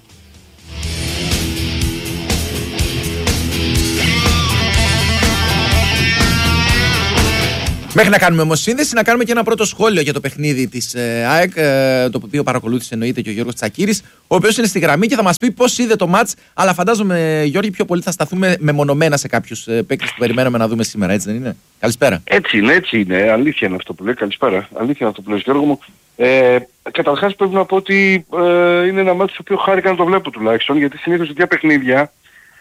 Μέχρι να κάνουμε όμως σύνδεση, να κάνουμε και ένα πρώτο σχόλιο για το παιχνίδι της ΑΕΚ, το οποίο παρακολούθησε εννοείται και ο Γιώργος Τσακίρης, ο οποίος είναι στη γραμμή και θα μας πει πώς είδε το μάτς. Αλλά φαντάζομαι, Γιώργη, πιο πολύ θα σταθούμε μεμονωμένα σε κάποιους παίκτες που περιμένουμε να δούμε σήμερα, έτσι δεν είναι? Καλησπέρα.
Έτσι είναι. Αλήθεια είναι αυτό που λέει. Καλησπέρα. Αλήθεια είναι αυτό που λέει, Γιώργο μου. Καταρχάς πρέπει να πω ότι είναι ένα μάτς το οποίο χάρηκα να το βλέπω τουλάχιστον, γιατί συνήθως τέτοια παιχνίδια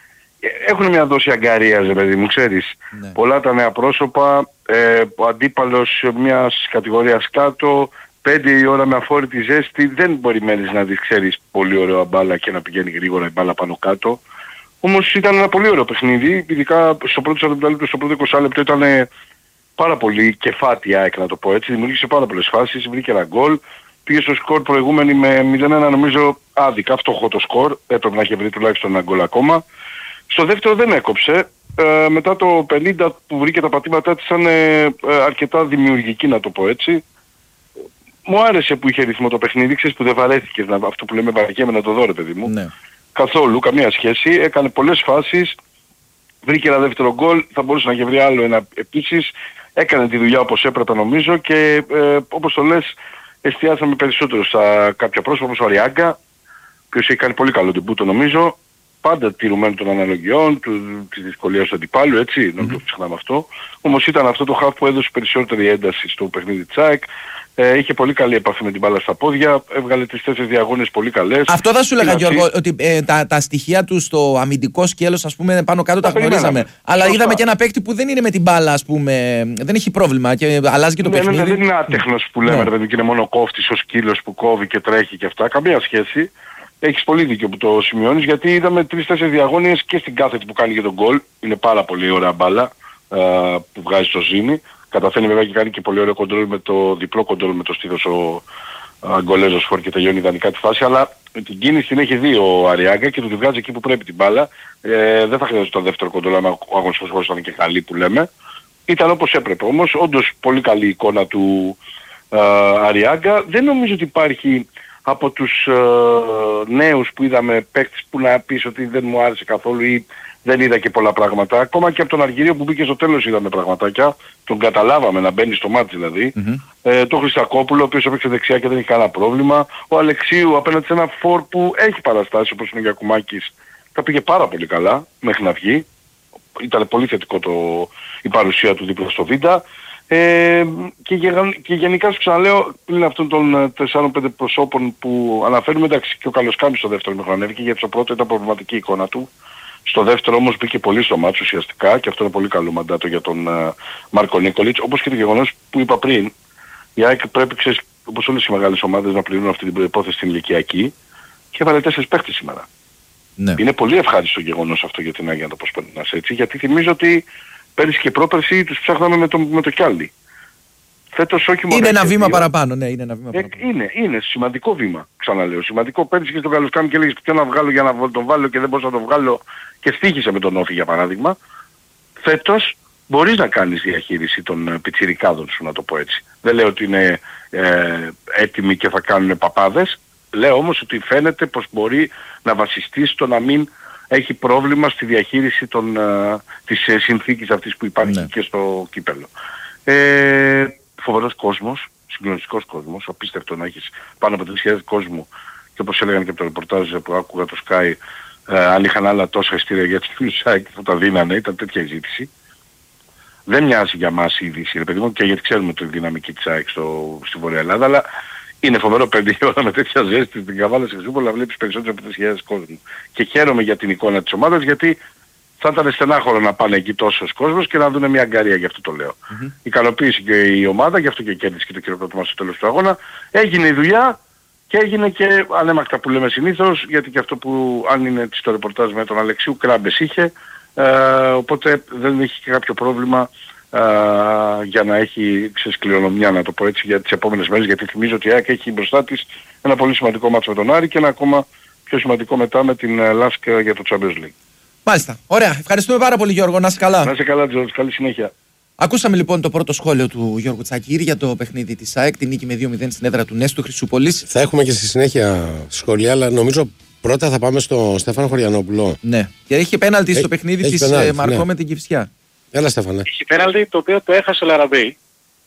έχουν μια δόση αγκαρίας, παιδί μου, ξέρεις. Ναι. Πολλά τα νέα πρόσωπα, ο αντίπαλος μιας κατηγορίας κάτω, 5 η ώρα με αφόρητη ζέστη, δεν μπορεί μένεις να δεις, ξέρεις, πολύ ωραία μπάλα και να πηγαίνει γρήγορα η μπάλα πάνω κάτω. Όμως ήταν ένα πολύ ωραίο παιχνίδι, ειδικά στο πρώτο 40 λεπτό, στο πρώτο 20 λεπτό ήταν πάρα πολύ κεφάτη ΑΕΚ, να το πω έτσι, δημιούργησε πάρα πολλές φάσεις, βρήκε ένα γκολ, πήγε στο σκορ προηγούμενη με 0-1, νομίζω άδικα, φτωχό το σκορ, έπρεπε να είχε βρει τουλάχιστον ένα γκολ ακόμα. Στο δεύτερο δεν έκοψε. Μετά το 50 που βρήκε τα πατήματά της ήταν αρκετά δημιουργική, να το πω έτσι. Μου άρεσε που είχε ρυθμό το παιχνίδι, ξέρεις, που δεν βαρέθηκες, αυτό που λέμε βαριέμαι να το δω, ρε παιδί μου. Ναι. Καθόλου, καμία σχέση. Έκανε πολλές φάσεις. Βρήκε ένα δεύτερο γκολ, θα μπορούσε να είχε βρει άλλο ένα επίσης. Έκανε τη δουλειά όπως έπρεπε νομίζω και όπως το λες, εστιάσαμε περισσότερο στα κάποια πρόσωπα όπως ο Αριάγκα, ο οποίος έχει κάνει πολύ καλό ντεμπούτο νομίζω. Πάντα τηρουμένο των αναλογιών, της δυσκολίας του αντιπάλου, έτσι, να το ξεχνάμε αυτό. Όμως ήταν αυτό το χαφ που έδωσε περισσότερη ένταση στο παιχνίδι της ΑΕΚ. Είχε πολύ καλή επαφή με την μπάλα στα πόδια, έβγαλε 3-4 διαγώνες πολύ καλές. Αυτό θα σου έλεγα, Γιώργο, ότι τα στοιχεία του στο αμυντικό σκέλος, ας πούμε, πάνω κάτω τα γνωρίζαμε. Αλλά είδαμε και ένα παίκτη που δεν είναι με την μπάλα, ας πούμε, δεν έχει πρόβλημα και αλλάζει και το παιχνίδι. Δεν είναι άτεχνος που λέμε, ρε παιδί, και είναι μόνο κόφτης ο σκύλος που κόβει και τρέχει και αυτά. Καμία σχέση. Έχεις πολύ δίκιο που το σημειώνεις, γιατί είδαμε 3-4 διαγώνιες και στην κάθετη που κάνει για τον γκολ. Είναι πάρα πολύ ωραία μπάλα που βγάζει στο ζύμι. Καταφέρνει βέβαια και κάνει και πολύ ωραίο κοντρόλ με το διπλό κοντρόλ με το στήθος ο Αγκολέζος Φορ και τελειώνει ιδανικά τη φάση. Αλλά την κίνηση την έχει δει ο Αριάγκα και του τη βγάζει εκεί που πρέπει την μπάλα. Δεν θα χρειάζεται το δεύτερο κοντρόλ, αν ο αγωνιστικός χώρος ήταν και καλή που λέμε. Ήταν όπως έπρεπε όμως, όντως πολύ καλή εικόνα του Αριάγκα. Δεν νομίζω ότι υπάρχει από τους νέους που είδαμε παίκτες που να πεις ότι δεν μου άρεσε καθόλου ή δεν είδα και πολλά πράγματα. Ακόμα και από τον Αργυρίο που μπήκε στο τέλος είδαμε πραγματάκια. Τον καταλάβαμε να μπαίνει στο μάτι δηλαδή. Το Χριστακόπουλο, ο οποίος έπαιξε δεξιά και δεν είχε κανένα πρόβλημα. Ο Αλεξίου απέναντι σε ένα φορ που έχει παραστάσεις όπως είναι ο Γιακουμάκης. Τα πήγε πάρα πολύ καλά μέχρι να βγει. Ήταν πολύ θετικό η παρουσία του δίπλα στο Β'. Και γενικά σου ξαναλέω, πλην αυτών των 4-5 προσώπων που αναφέρουμε, εντάξει και ο Καλοσκάμης στο δεύτερο μήχρονο ανέβηκε, γιατί στο πρώτο ήταν προβληματική η εικόνα του. Στο δεύτερο όμως μπήκε πολύ στο μάτσο ουσιαστικά και αυτό είναι πολύ καλό μαντάτο για τον Μάρκο Νίκολιτς, όπως και το γεγονός που είπα πριν, η ΑΕΚ πρέπει, ξέρεις, όπως όλες οι μεγάλες ομάδες, να πληρώνουν αυτή την προϋπόθεση στην ηλικιακή και έβαλε 4 παίχτες σήμερα. Ναι. Είναι πολύ ευχάριστο γεγονός αυτό για την ΑΕΚ, να το προσπερνάς έτσι, γιατί θυμίζω ότι πέρυσι και πρόπερσι τους ψάχναμε με το Κιάλι. Φέτος όχι μόνο.
Είναι ένα βήμα παραπάνω, ναι, είναι ένα βήμα παραπάνω.
Είναι σημαντικό βήμα, ξαναλέω. Σημαντικό. Πέρυσι και στον Καλοσκάμι και έλεγες ποιο να βγάλω για να τον βάλω και δεν μπορούσα να τον βγάλω και στοίχησε με τον Όφη για παράδειγμα. Φέτος μπορείς να κάνεις διαχείριση των πιτσιρικάδων σου, να το πω έτσι. Δεν λέω ότι είναι έτοιμοι και θα κάνουν παπάδες. Λέω όμως ότι φαίνεται πως μπορεί να βασιστεί στο να μην έχει πρόβλημα στη διαχείριση της συνθήκης αυτής που υπάρχει και στο κύπελλο. Φοβερός κόσμος, συγκλονιστικός κόσμος, απίστευτο να έχεις πάνω από 3.000 κόσμο και όπως έλεγαν και από το ρεπορτάζ που άκουγα το Sky, αν είχαν άλλα τόσα ειστήρια για τις φίλους που τα δίνανε, ήταν τέτοια η ζήτηση. Δεν μοιάζει για μας η είδηση, ρε παιδί μου, και γιατί ξέρουμε τη δυναμική της ΑΕΚ στη Βορεια Ελλάδα, αλλά είναι φοβερό 5 ώρα με τέτοια ζέστη στην Καβάλα Σεξούπολα να βλέπεις περισσότερο από 3.000 κόσμο. Και χαίρομαι για την εικόνα της ομάδας, γιατί θα ήταν στενάχωρο να πάνε εκεί τόσος κόσμος και να δουν μια αγκαρία, γι' αυτό το λέω. Ικανοποίησε και η ομάδα, γι' αυτό και κέρδισε και το χειροκρότημα στο τέλος του αγώνα. Έγινε η δουλειά και έγινε και ανέμακτα που λέμε συνήθως, γιατί και αυτό που αν είναι στο ρεπορτάζ με τον Αλεξίου, κράμπες είχε, οπότε δεν έχει και κάποιο πρόβλημα για να έχει κληρονομιά, να το πω έτσι, για τις επόμενες μέρες, γιατί θυμίζω ότι η ΑΕΚ έχει μπροστά της ένα πολύ σημαντικό μάτσο με τον Άρη και ένα ακόμα πιο σημαντικό μετά με την Λάσκ για το Champions League.
Μάλιστα. Ωραία. Ευχαριστούμε πάρα πολύ, Γιώργο. Να είσαι καλά.
Να είσαι καλά, Τζορτζ. Καλή συνέχεια.
Ακούσαμε λοιπόν το πρώτο σχόλιο του Γιώργου Τσακίρη για το παιχνίδι της ΑΕΚ, την νίκη με 2-0 στην έδρα του Νέστου Χρυσούπολης.
Θα έχουμε και στη συνέχεια σχόλια, αλλά νομίζω πρώτα θα πάμε στο Στέφανο Χωριανόπουλο.
Ναι, και έχει πέναλτι στο παιχνίδι της Μαρκό με την Κηφισιά.
Έλα, Στέφανε.
Έχει πέναλτι το οποίο το έχασε ο Λαραμπή.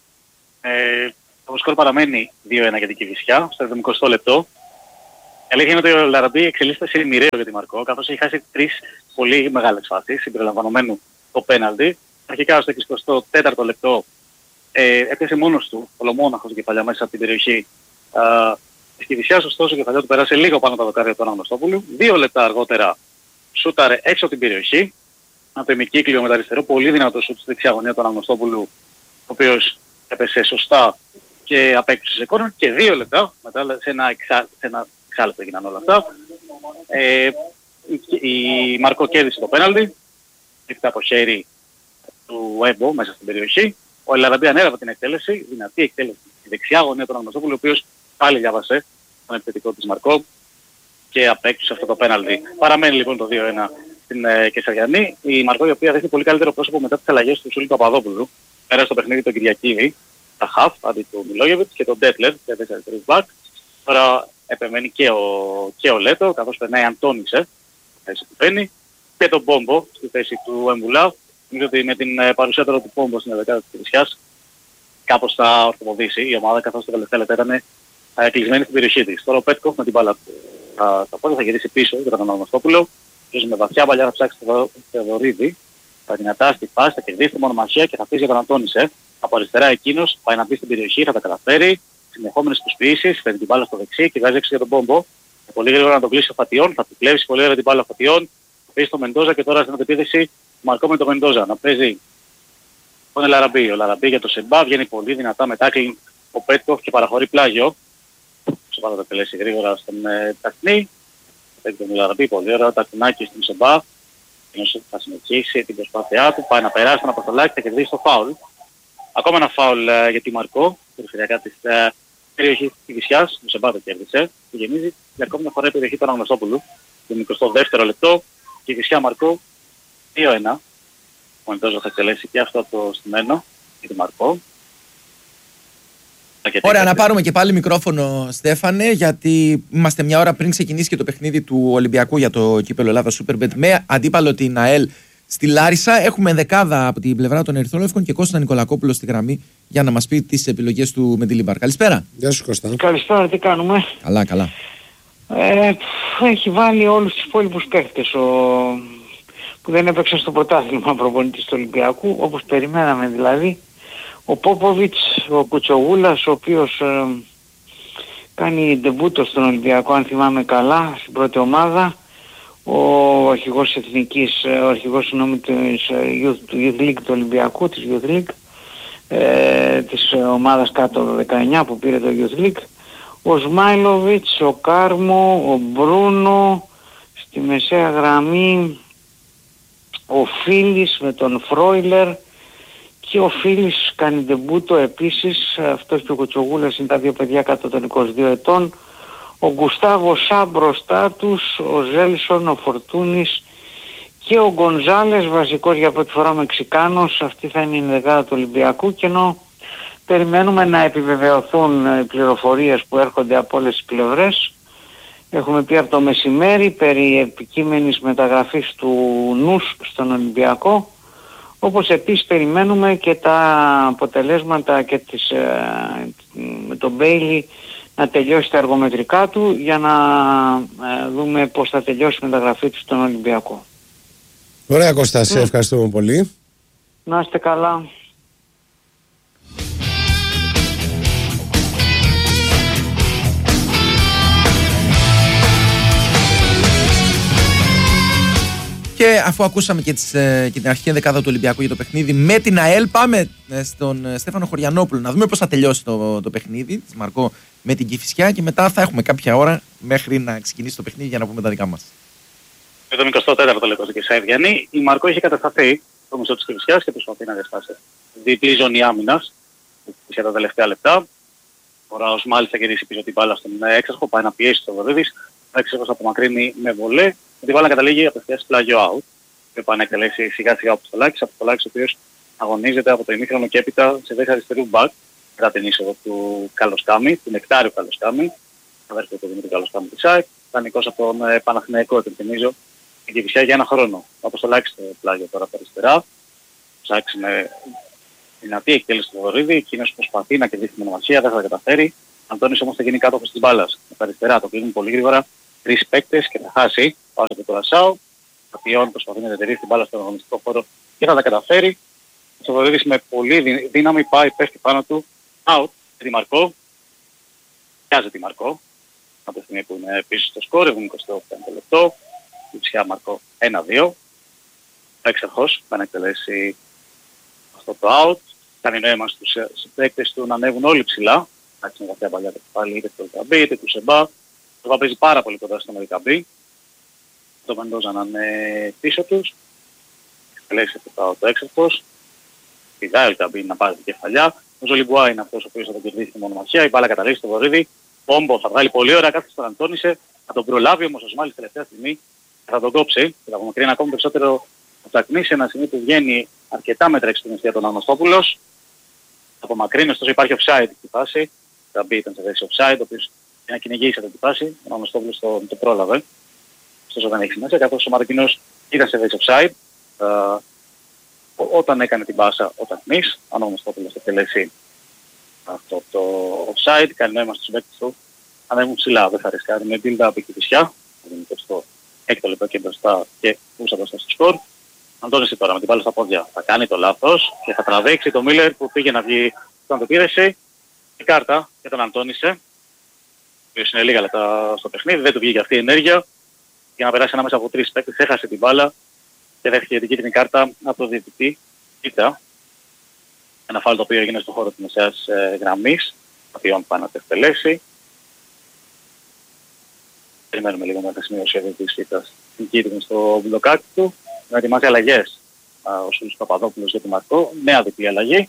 Το σκορ παραμένει 2-1 για την Κηφισιά στο 70 λεπτό. Η αλήθεια είναι ότι ο Λαραμπή εξελίσσεται σε μοιραίο για τη Μαρκό, καθώς έχει χάσει 3 πολύ μεγάλες φάσεις, συμπεριλαμβανομένου το πέναλτι. Αρχικά στο 24ο λεπτό έπιασε μόνος του, ολομόναχος κεφαλιά μέσα από την περιοχή της Κηφισιάς, ωστόσο η κεφαλιά του περάσει λίγο πάνω από το δοκάρια του Αναγνωστόπουλου. 2 λεπτά αργότερα σούταρε έξω από την περιοχή, από το ημικύκλιο με το αριστερό, πολύ δυνατό σούτ στη δεξιά γωνία του Αναγνωστόπουλου, ο οποίος έπεσε σωστά και απέκτησε σε κόρνερ, και 2 λεπτά μετά, σε ένα εξάλεπτο έγιναν όλα αυτά. Η Μαρκό κέρδισε το πέναλτι, ήρθε από χέρι του Έμπο μέσα στην περιοχή. Ο Λαραμπή ανέλαβε την εκτέλεση, δυνατή εκτέλεση στη δεξιά γωνία του Αναγνωστόπουλου, ο οποίος πάλι διάβασε τον επιθετικό της Μαρκό και απέκτησε αυτό το πέναλτι. Παραμένει λοιπόν το 2-1 στην Κεσαριανή. Η Μαρκό, η οποία δέχεται πολύ καλύτερο πρόσωπο μετά τις αλλαγές του Σούλη Παπαδόπουλου, πέρασε στο παιχνίδι τον Κυριακίδη, τα Χαφ, αντί του Μιλόγεβιτς, και τον Ντέτλερ, και 4-3 μπακ. Τώρα επεμένει και ο Λέτο, καθώς περνάει Αντώνησε, στη θέση που παίρνει, και τον Μπόμπο στη θέση του Εμβουλά. Νομίζω ότι με την παρουσία τώρα του Πόμπο στην δεκάδα της Κηφισιάς κάπως θα ορθοποδήσει η ομάδα, καθώς τα τελευταία λεπτά ήταν κλεισμένη στην περιοχή της. Τώρα ο Πέτκοφ με την μπάλα τα πόδια θα γυρίσει πίσω για τον Αναγνωστόπουλο. Ίσως με βαθιά παλιά θα ψάξει το Θεοδωρίδη. Θα δυνατά στη φάση, θα κερδίσει τη μονομαχία και θα αφήσει για τον Αντώνησε. Από αριστερά εκείνος πάει να μπει στην περιοχή, θα τα καταφέρει. Συνεχόμενες προσποιήσεις, φέρνει την μπάλα στο δεξί και βγάζει έξω για τον Πόμπο. Πολύ γρήγορα να τον κλείσει ο Φατιών, θα του κλέψει πολύ γρήγορα την μπάλα ο Φατιών. Θα παίζει στο Μεντόζα και τώρα στην αντεπίθεση Μαρκό με τον Μεντόζα. Να παίζει τον Λαραμπή. Ο Λαραμπή για το Σεμπά βγαίνει πολύ δυνατά, μετά κλείνει ο Πέτκοφ και παραχωρεί πλάγιο. Στο πάνω θα τελέσει γρήγορα στον Τακνή. Παίζει τον Λαραμπή πολύ ωραία, Τακνάκι στην Σεμπά. Θα συνεχίσει την προσπάθειά του, πάει να περάσει τον Αποστολάκη, θα κερδίσει το φάουλ. Ακόμα ένα φάουλ για τη Μαρκό, περιφερειακά της περιοχής της Κηφισιάς. Ο Σεμπά το κέρδισε, που γεμίζει για ακόμη μια φορά η περιοχή του Αναγνωστόπουλου. Το 22ο λεπτό, Κηφισιά Μαρκό 2-1. Ο Μεντόζα θα εκτελέσει και αυτό το στημένο για τη Μαρκό.
Ωραία, να πάρουμε και πάλι μικρόφωνο, Στέφανε, γιατί είμαστε μια ώρα πριν ξεκινήσει και το παιχνίδι του Ολυμπιακού για το κύπελλο Ελλάδα Superbet με αντίπαλο την ΑΕΛ στη Λάρισα. Έχουμε δεκάδα από την πλευρά των Ερυθρόλευκων και Κώστα Νικολακόπουλο στη γραμμή για να μας πει τις επιλογές του Μεντιλίμπαρ. Καλησπέρα.
Γεια σου, Κώστα.
Καλησπέρα, τι κάνουμε?
Καλά, καλά.
Έχει βάλει όλους τους υπόλοιπους παίχτες που δεν έπαιξαν στο πρωτάθλημα προπονητής του Ολυμπιακού, όπως περιμέναμε δηλαδή. Ο Πόποβιτς, ο Κουτσογούλας, ο οποίος κάνει ντεμπούτο στον Ολυμπιακό, αν θυμάμαι καλά, στην πρώτη ομάδα. Ο αρχηγός εθνικής, ο αρχηγός του Youth League του Ολυμπιακού, της Youth League, της ομάδας κάτω το 19 που πήρε το Youth League. Ο Σμάιλοβιτς, ο Κάρμο, ο Μπρούνο, στη μεσαία γραμμή ο Φίλης με τον Φρόιλερ, και ο Φίλης κάνει ντεμπούτο επίσης, αυτός και ο Κουτσογούλας είναι τα δύο παιδιά κάτω των 22 ετών. Ο Γκουστάβο Σά μπροστά τους, ο Ζέλσον, ο Φορτούνης και ο Γκονζάλες, βασικός για πρώτη φορά Μεξικάνος. Αυτή θα είναι η δεκάδα του Ολυμπιακού, και ενώ περιμένουμε να επιβεβαιωθούν οι πληροφορίες που έρχονται από όλες τις πλευρές. Έχουμε πει από το μεσημέρι περί επικείμενης μεταγραφής του Νους στον Ολυμπιακό, όπως επίσης περιμένουμε και τα αποτελέσματα και με τον Μπέιλι να τελειώσει τα εργομετρικά του, για να δούμε πώς θα τελειώσει η μεταγραφή του στον Ολυμπιακό.
Ωραία, Κώστα, σε ευχαριστούμε πολύ.
Να είστε καλά.
Και αφού ακούσαμε και την αρχική δεκάδα του Ολυμπιακού για το παιχνίδι με την ΑΕΛ, πάμε στον Στέφανο Χωριανόπουλο να δούμε πώς θα τελειώσει το παιχνίδι της Μαρκό με την Κηφισιά, και μετά θα έχουμε κάποια ώρα μέχρι να ξεκινήσει το παιχνίδι για να πούμε τα δικά μας.
Με τον 24ο λεπτό και σε Ευγενή, η Μαρκό είχε κατασταθεί στο μισό της Κηφισιάς και προσπαθεί να διασπάσει διπλή ζώνη άμυνας για τα τελευταία λεπτά. Τώρα ο Σμάλης θα κερδίσει πίσω την μπάλα στον έξαρχο, πάει να πιέσει το Βορύδης. Ο έξαρχος απομακρύνει με βολέ. Την μπάλα καταλήγει απευθείας πλάγιο out. Και πάει να εκτελέσει σιγά σιγά ο Αποστολάκης, ο οποίος αγωνίζεται από το ημίχρονο και έπειτα σε θέση αριστερού μπακ μετά την είσοδο του Καλοσκάμη, του Νεκτάριου Καλοσκάμη, αδέρφιο του Δημήτρη Καλοσκάμη της ΑΕΚ, δανεικός από τον Παναθηναϊκό, επιθυμίζω, την Κηφισιά για ένα χρόνο. Όπως το λάξει το πλάγιο τώρα από αριστερά, ψάξει με δυνατή εκτέλεση του Βορύδη, εκείνος προσπαθεί να κερδίσει την μονομαχία, δεν θα τα καταφέρει. Αντώνης όμως θα γίνει κάτοχος της μπάλας. Με τα αριστερά το κλείνουν πολύ γρήγορα, 3 παίκτες και θα χάσει. Πάω από το Ρασάου, Παπιών προσπαθεί να διατηρήσει την μπάλα στον αγωνιστικό χώρο και θα τα καταφέρει. Ο Βορύδης με πολύ δύναμη πάει, πέφτει πάνω του, out, τη Μαρκό, πιάζει τη Μαρκό, από τη στιγμή που είναι πίσω στο σκόρ, έχουν 25 λεπτό, η ψιά Μαρκό 1-2, ο έξαρχος θα εκτελέσει αυτό το out, κάνει νόημα στους παίκτες του να ανέβουν όλοι ψηλά, εντάξει με κάποια παλιά το κεφάλι, είτε του Ελκαμπή είτε του Σεμπά, το θα παίζει πάρα πολύ κοντά στον Ελκαμπή, το Μεντόζα να είναι πίσω τους, εκτελέσει αυτό το έξαρχος, πηδάει ο Ελκαμπή να πάρει την κεφαλιά, ο Ζολιμπουά είναι αυτός ο οποίος θα τον κερδίσει την μονομαχία, η μπάλα καταλήγει στο Βορύδη, Πόμπο θα βγάλει πολύ ωραία, κάθε στον Αντώνησε, θα τον προλάβει όμως ο Σμάλης τελευταία στιγμή και θα τον κόψει και θα απομακρύνει ακόμη περισσότερο ο Τσακνής σε ένα σημείο που βγαίνει αρκετά μέτρα έξω την αιστεία των Αναστόπουλος. Θα απομακρύνει, ωστόσο υπάρχει offside στη φάση, θα μπει ήταν σε θέση offside, ο οποίος είναι να κυνηγήσει αυτή τη φάση, ο Αναστόπουλος το πρόλαβε. Ωστόσο δεν έχει σημασία, καθώς ο Μαρκινός ήταν σε θέση offside. Όταν έκανε την πάσα ο Τσακνής, αν ο Αναστόπουλος εκτελέσει αυτό το offside, κάνει νόημα στους παίκτες του, ανέβουν ψηλά, δεν θα ρισκάρει με build-up η Κηφισιά, στο έκτο λεπτό και μπροστά και πούσα μπροστά στο σκορ. Αντώνησε τώρα με την μπάλα στα πόδια, θα κάνει το λάθος και θα τραβήξει το Μίλλερ που πήγε να βγει στον αντεπίδεση. Η κάρτα για τον Αντώνησε, ο οποίος είναι λίγα λεπτά στο παιχνίδι, δεν του βγήκε αυτή η ενέργεια για να περάσει ανάμεσα από 3 παίκτες, έχασε την μπάλα και δέχτηκε την κίτρινη κάρτα από το διαιτητή. Κοίτα, ένα φάουλ το οποίο έγινε στον χώρο της μεσαίας γραμμής, το οποίο πάει να το εκτελέσει. Περιμένουμε λίγο με τα σημείωση της φύτας την κίτρινη στο μπλοκάκι του. Να ετοιμάζει αλλαγές ο Σούλης Παπαδόπουλος για τη Μαρκό. Νέα διπλή αλλαγή.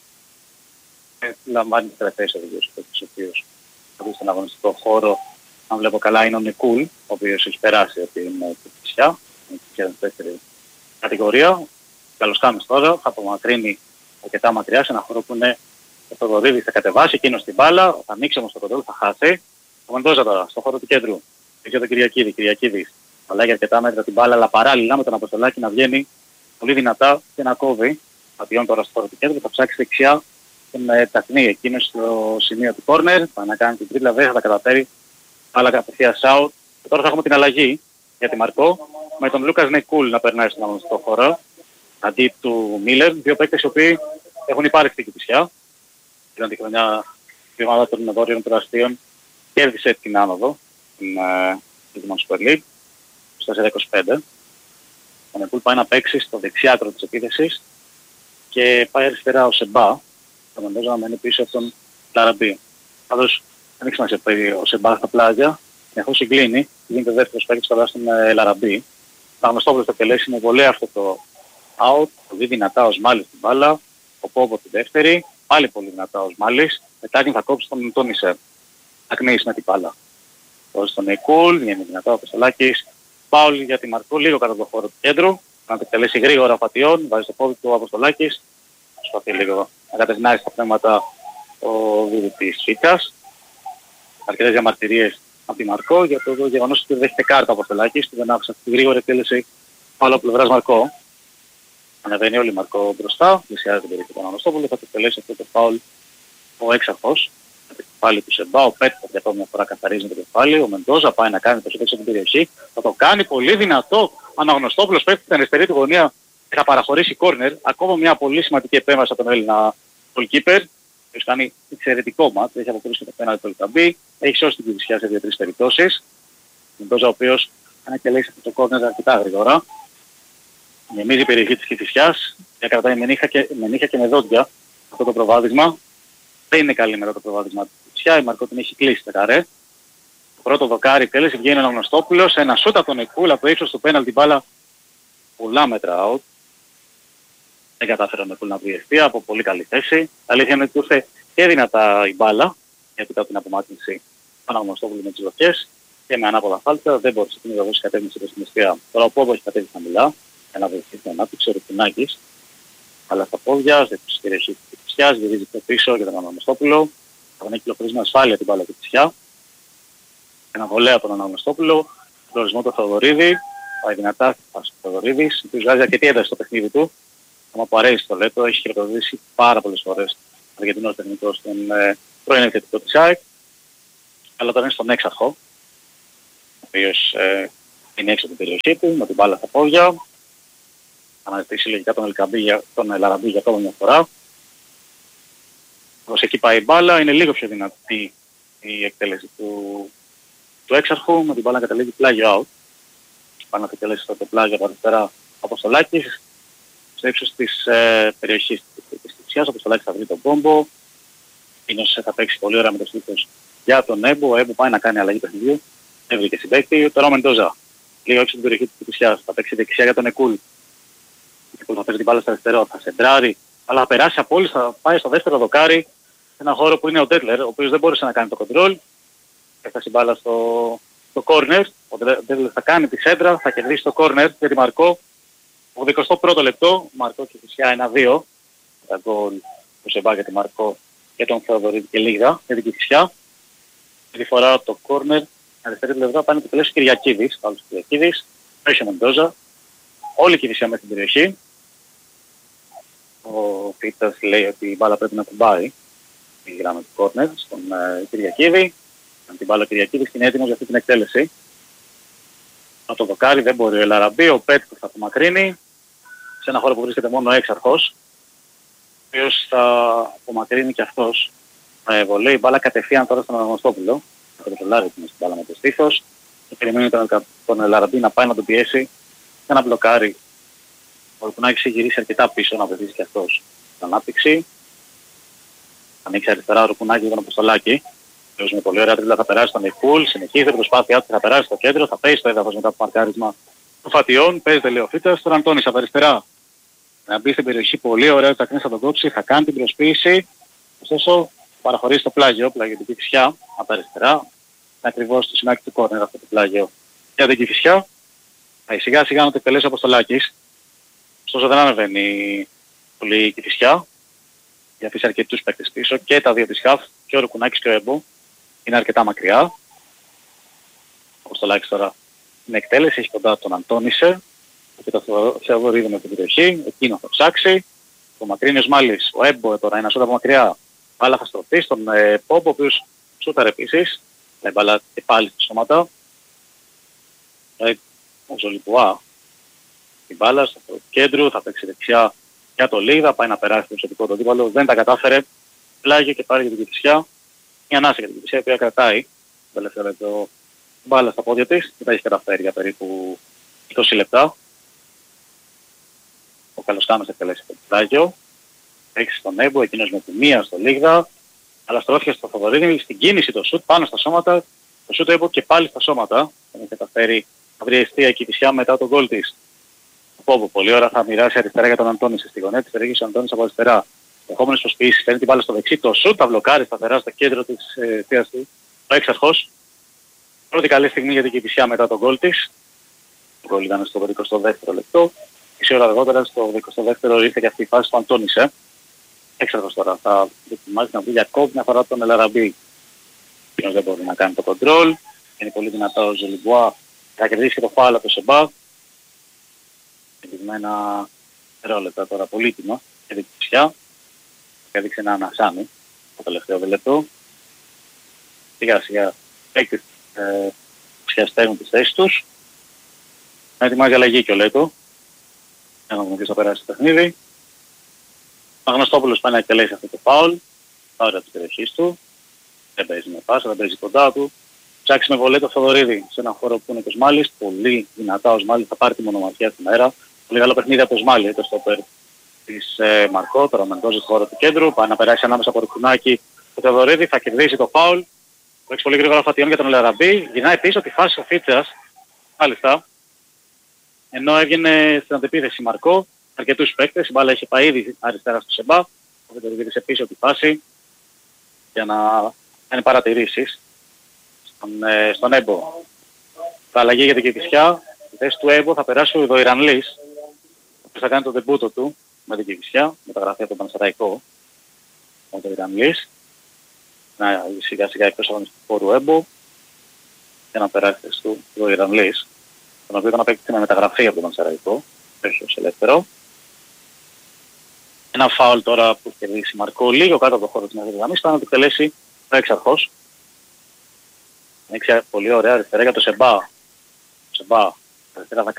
Λαμβάνει τις τελευταίες οδηγίες τους οποίους θα δει στον αγωνιστικό χώρο. Αν βλέπω καλά είναι ο Νικούλ, ο οποίος έχει περάσει από την Κηφισιά. Είναι η δεύτερη κατηγορία. Καλοσκάμης τώρα θα απομακρύνει αρκετά μακριά σε ένα χώρο που είναι ο Θοδωρίδης θα κατεβάσει εκείνος στην μπάλα. Θα ανοίξει όμως το κοντρόλ, θα χάσει. Ο Μεντόζα τώρα στο χώρο του κέντρου. Για τον Κυριακίδης. Αλλάγει αρκετά μέτρα την μπάλα, αλλά παράλληλα με τον Αποστολάκη να βγαίνει πολύ δυνατά και να κόβει. Παπιών τώρα στο χώρο του κέντρου, θα ψάξει δεξιά τον Ταχνή. Εκείνος στο σημείο του κόρνερ, θα να κάνει την τρίπλα, δεν θα τα καταφέρει. Αλλά κατευθείαν out. Και τώρα θα έχουμε την αλλαγή για τη Μαρκό, με τον Λούκας Νεκούλ να περνάει στον αγωνιστικό χώρο. Αντί του Μίλλερ, δύο παίκτες οι οποίοι έχουν υπάρξει στην Κηφισιά. Ήταν τη χρονιά η ομάδα των Βόρειων Προαστίων, κέρδισε την άνοδο στην Super League, στα 25. Ο Νεκούλ πάει να παίξει στο δεξιάκρο της επίθεσης και πάει αριστερά ο Σεμπά, το Μεντόζα να μένει πίσω από τον Λαραμπή. Πάντως δεν έχει σημασία που ο Σεμπά στα πλάγια, συνεχώς συγκλίνει, γίνεται δεύτερος παίκτης κοντά στον Λαραμπή. Τα γνωστόπουλος το εκτελέσει με βολέα αυτό το out, πολύ δυνατά ο Σμάλης την μπάλα, ο Πόπο την δεύτερη, πάλι πολύ δυνατά ο Σμάλης, μετά θα κόψει τον Τόνισε. Ακνείς με την μπάλα. Τώρα στον Νικούλ, είναι δυνατά ο Πεσολάκης, Πάουλ για τη Μαρκό, λίγο κατά το χώρο του κέντρου, να το εκτελέσει γρήγορα ο Πατιών, βάζει το πόδι του ο Αποστολάκης, προσπαθεί λίγο να κατευνάσει τα πνεύματα ο διαιτητής Φίτας. Αρκετές διαμαρτυρίες από τη Μαρκό για το γεγονός ότι δέχεται κάρτα ο Αποστολάκης, που δεν άφησε αυτή τη γρήγορη εκτέλεση από πλευράς Μαρκό. Ανεβαίνει όλη η Μαρκό μπροστά, πλησιάζει την περιοχή των Αναστόπουλων, θα το εκτελέσει αυτό το φάουλ ο έξαρχος. Το κεφάλι του Σεμπά, ο Πέτρο για ακόμη μια φορά καθαρίζει το κεφάλι, ο Μεντόζα πάει να κάνει το σούτ έξω από την περιοχή, θα το κάνει πολύ δυνατό, Αναγνωστόπουλος πέφτει στην αριστερή του γωνία και θα παραχωρήσει κόρνερ, ακόμα μια πολύ σημαντική επέμβαση από τον Έλληνα goalkeeper, ο οποίος κάνει εξαιρετικό μάτς, έχει αποκρούσει το πέναλτι του Ελκαμπή, έχει σώσει την Κηφισιά σε 2-3 περιπτώσεις, ο Μεντόζα ο οποίος αν εκτελέσει αυτό το κόρνερ αρκετά γρήγορα, γεμίζει η περιοχή της Κηφισιάς και κρατάει με νύχια και με δόντια αυτό το προβάδισμα. Δεν είναι καλή μετά το προβάδισμα της Κηφισιά, η Μαρκό την έχει κλείσει τεκαρέ. Το πρώτο δοκάρι τέλεση βγαίνει ο Αναγνωστόπουλος, ένα σούτ από τον Νικούλ από το ύψος του πέναλτι, μπάλα πολλά μέτρα out. Δεν κατάφερε ο Νικούλ να βρει ευθεία από πολύ καλή θέση. Αλήθεια είναι ότι ήρθε και δυνατά η μπάλα, γιατί από την απομάκρυνση του Αναγνωστόπουλου με τις δοχές και με ανάποδα φάλτσα δεν μπορούσε να δώσει κατεύθυνση προς την ευθεία. Τώρα ο Πόμπο έχει κατέβει χαμηλά για να βοηθήσει την ανάπτυξη, ο Ρουφινάκης. Αλλά στα πόδια, στην περιοχή της Κηφισιάς, γυρίζει πιο πίσω για τον Αναγνωστόπουλο. Θα τον έχει κυκλοφορήσει με ασφάλεια την μπάλα Κηφισιά. Ένα βολέα από τον Αναγνωστόπουλο. Προορισμό του Θεοδωρίδη. Πάει δυνατά, πας ο Θεοδωρίδης. Ο οποίος βγάζει αρκετή ένταση στο παιχνίδι του. Άμα που αρέσει το Λέτο, έχει χειροκροτήσει πάρα πολλές φορές ο Αργεντινός τεχνικός στον πρώην επιθετικό της ΑΕΚ. Αλλά τώρα είναι στον έξαρχο, ο οποίος είναι έξω από την περιοχή του, με την μπάλα στα πόδια. Αναζητήσει λογικά τον Λαραμπή για ακόμα μια φορά. Όπως εκεί πάει η μπάλα, είναι λίγο πιο δυνατή η εκτέλεση του έξαρχου, με την μπάλα καταλήγει πλάγιο out. Πάνω να εκτελέσει το πλάγιο από αριστερά από Στολάκης. Στο ύψος της περιοχής της Κηφισιάς, όπως Στολάκης θα βρει τον Πόμπο. Εκείνος θα παίξει πολύ ωραία με το στήθος για τον Έμπο. Ο Έμπο πάει να κάνει αλλαγή παιχνιδιού. Έβρικε συμπαίκτη. Τώρα ο Μεντόζα. Λίγο έξω την περιοχή της Κηφισιάς. Θα παίξει δεξιά για τον Εκούλ. Ο θα παίζει την μπάλα στο αριστερό. Θα σεντράρει. Αλλά θα περάσει από όλους. Θα πάει στο δεύτερο δοκάρι. Σε έναν χώρο που είναι ο Ντέτλερ, ο οποίος δεν μπόρεσε να κάνει το κοντρόλ. Έφτασε η μπάλα στο κόρνερ. Ο Ντέτλερ θα κάνει τη σέντρα. Θα κερδίσει το κόρνερ για τη Μαρκό. Το 21ο λεπτό. Μαρκό και Κηφισιά 1-2. Τα γκολ του Σεμπά για τη Μαρκό και τον Θεοδωρίδη και Λίγα για την Κηφισιά. Τη φορά το κόρνερ. Αριστερή πλευρά πάνε το τελέσει ο Κυριακίδης. Πάλι ο Κυριακίδης. Έχει ο Μεντόζα. Όλη η Κηφισιά μέσα στην περιοχή. Ο Πίτας λέει ότι η μπάλα πρέπει να κουμπάει τη γράμμα του κόρνερ στον Κυριακίδη. Αν την μπάλα ο Κυριακίδης είναι έτοιμος για αυτή την εκτέλεση. Να το δοκάρει, δεν μπορεί ο Ελαραμπή. Ο Πέτκο θα απομακρύνει σε ένα χώρο που βρίσκεται μόνο ο έξαρχος. Ο οποίος θα απομακρύνει και αυτός. Βολέει η μπάλα κατευθείαν τώρα στον Αναγνωστόπουλο. Θα το τρολάρει την μπάλα με το στήθος. Και περιμένει τον Ελαραμπή να πάει να τον πιέσει και να μπλοκάρει. Ο Ρουπνάκης έχει γυρίσει αρκετά πίσω να βοηθήσει και αυτός στην ανάπτυξη. Ανοίξει αριστερά ο Ρουπνάκης για τον Αποστολάκη. Ο με πολύ ωραία τρίλα θα περάσει στον Εκούλ. Συνεχίζει την προσπάθειά του, θα περάσει στο κέντρο, θα πέσει στο έδαφος μετά από μαρκάρισμα του Φατιών. Παίζεται Λεοφίτας, τον Αντώνης από αριστερά. Να μπει στην περιοχή πολύ ωραία, ο Τσακνής θα τον κόψει, θα κάνει την προσποίηση. Ωστόσο παραχωρήσει το πλάγιο την Κηφισιά από αριστερά. Είναι ακριβώς στο σημάκι του κόρνερ αυτό το πλάγιο για την Κηφισιά. Σιγά σιγά να το εκτελέσει ο Αποστολάκης. Ωστόσο δεν ανεβαίνει πολύ η Κηφισιά. Για αφήσει αρκετούς παίκτες πίσω και τα δύο της ΧΑΦ και ο Ρουκουνάκης και ο Έμπο είναι αρκετά μακριά. Ο Αποστολάκης τώρα είναι εκτέλεση, έχει κοντά τον Αντώνησε και το Θεοδωρίδη με την περιοχή, εκείνο θα ψάξει. Ο Μακρύνιος Μάλης, ο Έμπο τώρα είναι σούτα από μακριά, μπάλα θα στρωθεί στον Πόμπο, ο οποίος σούταρε επίσης, με μπάλα και πάλι στα σώματα. Ο Ζολιπουά την μπάλα στο κέντρο, θα παίξει δεξιά για το Λίγα, πάει να περάσει το προσωπικό του αντίπαλο, δεν τα κατάφερε, πλάγιο και πάρει για την Κηφισιά. Μια ανάσα για την Κηφισιά, η οποία κρατάει το τελευταίο λεπτό μπάλα στα πόδια της και τα έχει καταφέρει για περίπου 20 λεπτά. Ο Καλοσκάνος εκτελέσει το πλάγιο, έχει στον Έμπο, εκείνος με τη μία στο Λίγα, αλλά στρώθηκε στο Θοδωρίδη, στην κίνηση το σουτ πάνω στα σώματα, το σουτ Έμπο και πάλι στα σώματα, δεν έχει καταφέρει να βρει αιστεία η Κηφισιά μετά τον γκολ της. Πόμπο, πολύ ώρα θα μοιράσει αριστερά για τον Αντώνη στη γωνία της, περιέχει ο Αντώνης από αριστερά. Δεχόμενος προσποιήσεις, φέρνει την μπάλα στο δεξί, το σουτ, τα βλοκάρει σταθερά στο κέντρο της θείας του, ο έξαρχος. Πρώτη καλή στιγμή για την Κηφισιά μετά τον γκολ της. Το γκολ ήταν στο 22ο λεπτό. Μισή ώρα αργότερα στο 22ο ήρθε και αυτή η φάση του Αντώνησε. Έξαρχος τώρα θα δοκιμάσει να βρει για ακόμη μια φορά τον Ελαραμπή. Εκείνος δεν μπορεί να κάνει το κοντρόλ. Είναι πολύ δυνατά ο Ζολιμπουά. Θα κερδίσει και το φάουλ από το Σεμπά. Επιδημένα ρόλεπτα τώρα πολύτιμα για την Κηφισιά. Και έδειξε ένα ανασάνι το τελευταίο λεπτό. Σιγά σιγά παίκτες στέλνουν τις θέσεις τους. Να ετοιμάζει αλλαγή και ο Λέτο. Να δούμε ποιος θα περάσει το παιχνίδι. Ο Αγνωστόπουλος πάει να εκτελέσει αυτό το φάουλ. Άρα της περιοχής του. Δεν παίζει με πάσα, δεν παίζει κοντά του. Ψάξει με βολέ το Θοδωρίδη σε έναν χώρο που είναι και ο Σμάλης. Πολύ δυνατά ο Σμάλης θα πάρει τη μονομαχία στην αέρα. Πολύ καλό παιχνίδι από το Σμάλη, το στόπερ της Μαρκό. Τώρα μεντόζει το χώρο του κέντρου. Πάει να περάσει ανάμεσα από το Ρουπνάκη. Το Θοδωρίδη θα κερδίσει το φάουλ. Παίξει πολύ γρήγορα Φατιών για τον Ελαραμπή. Γυρνάει πίσω τη φάση ο Φίτσας. Μάλιστα. Ενώ έβγαινε στην αντεπίθεση Μαρκό. Αρκετούς παίκτες. Η μπάλα είχε πάει ήδη αριστερά στο Σεμπά. Ο Φίτσας γύρισε πίσω τη φάση για να κάνει παρατηρήσεις στον Έμπο. Θα αλλαγή για την Κηφισιά. Στη θέση του Έμπο θα περάσει ο Ιδοϊρανλής. Θα κάνει το δεμπούτο του με την Κηφισιά, μεταγραφή από τον Πανσεραϊκό, με τον Ιρανλής, να σιγά σιγά εκτός αγωνιστικού χώρου Έμπο και να περάσει του Ιρανλής, τον οποίο ήταν απέκτησε με μεταγραφή από τον Πανσεραϊκό, όχι ως ελεύθερο. Ένα φάουλ τώρα που έχει κερδίσει Μαρκό λίγο κάτω από το χώρο της Νέας Γραμμής, θα να το εκτελέσει ο έξαρχος. Έχει πολύ ωραία αριστερά για το Σεμπά. Αριστερά θα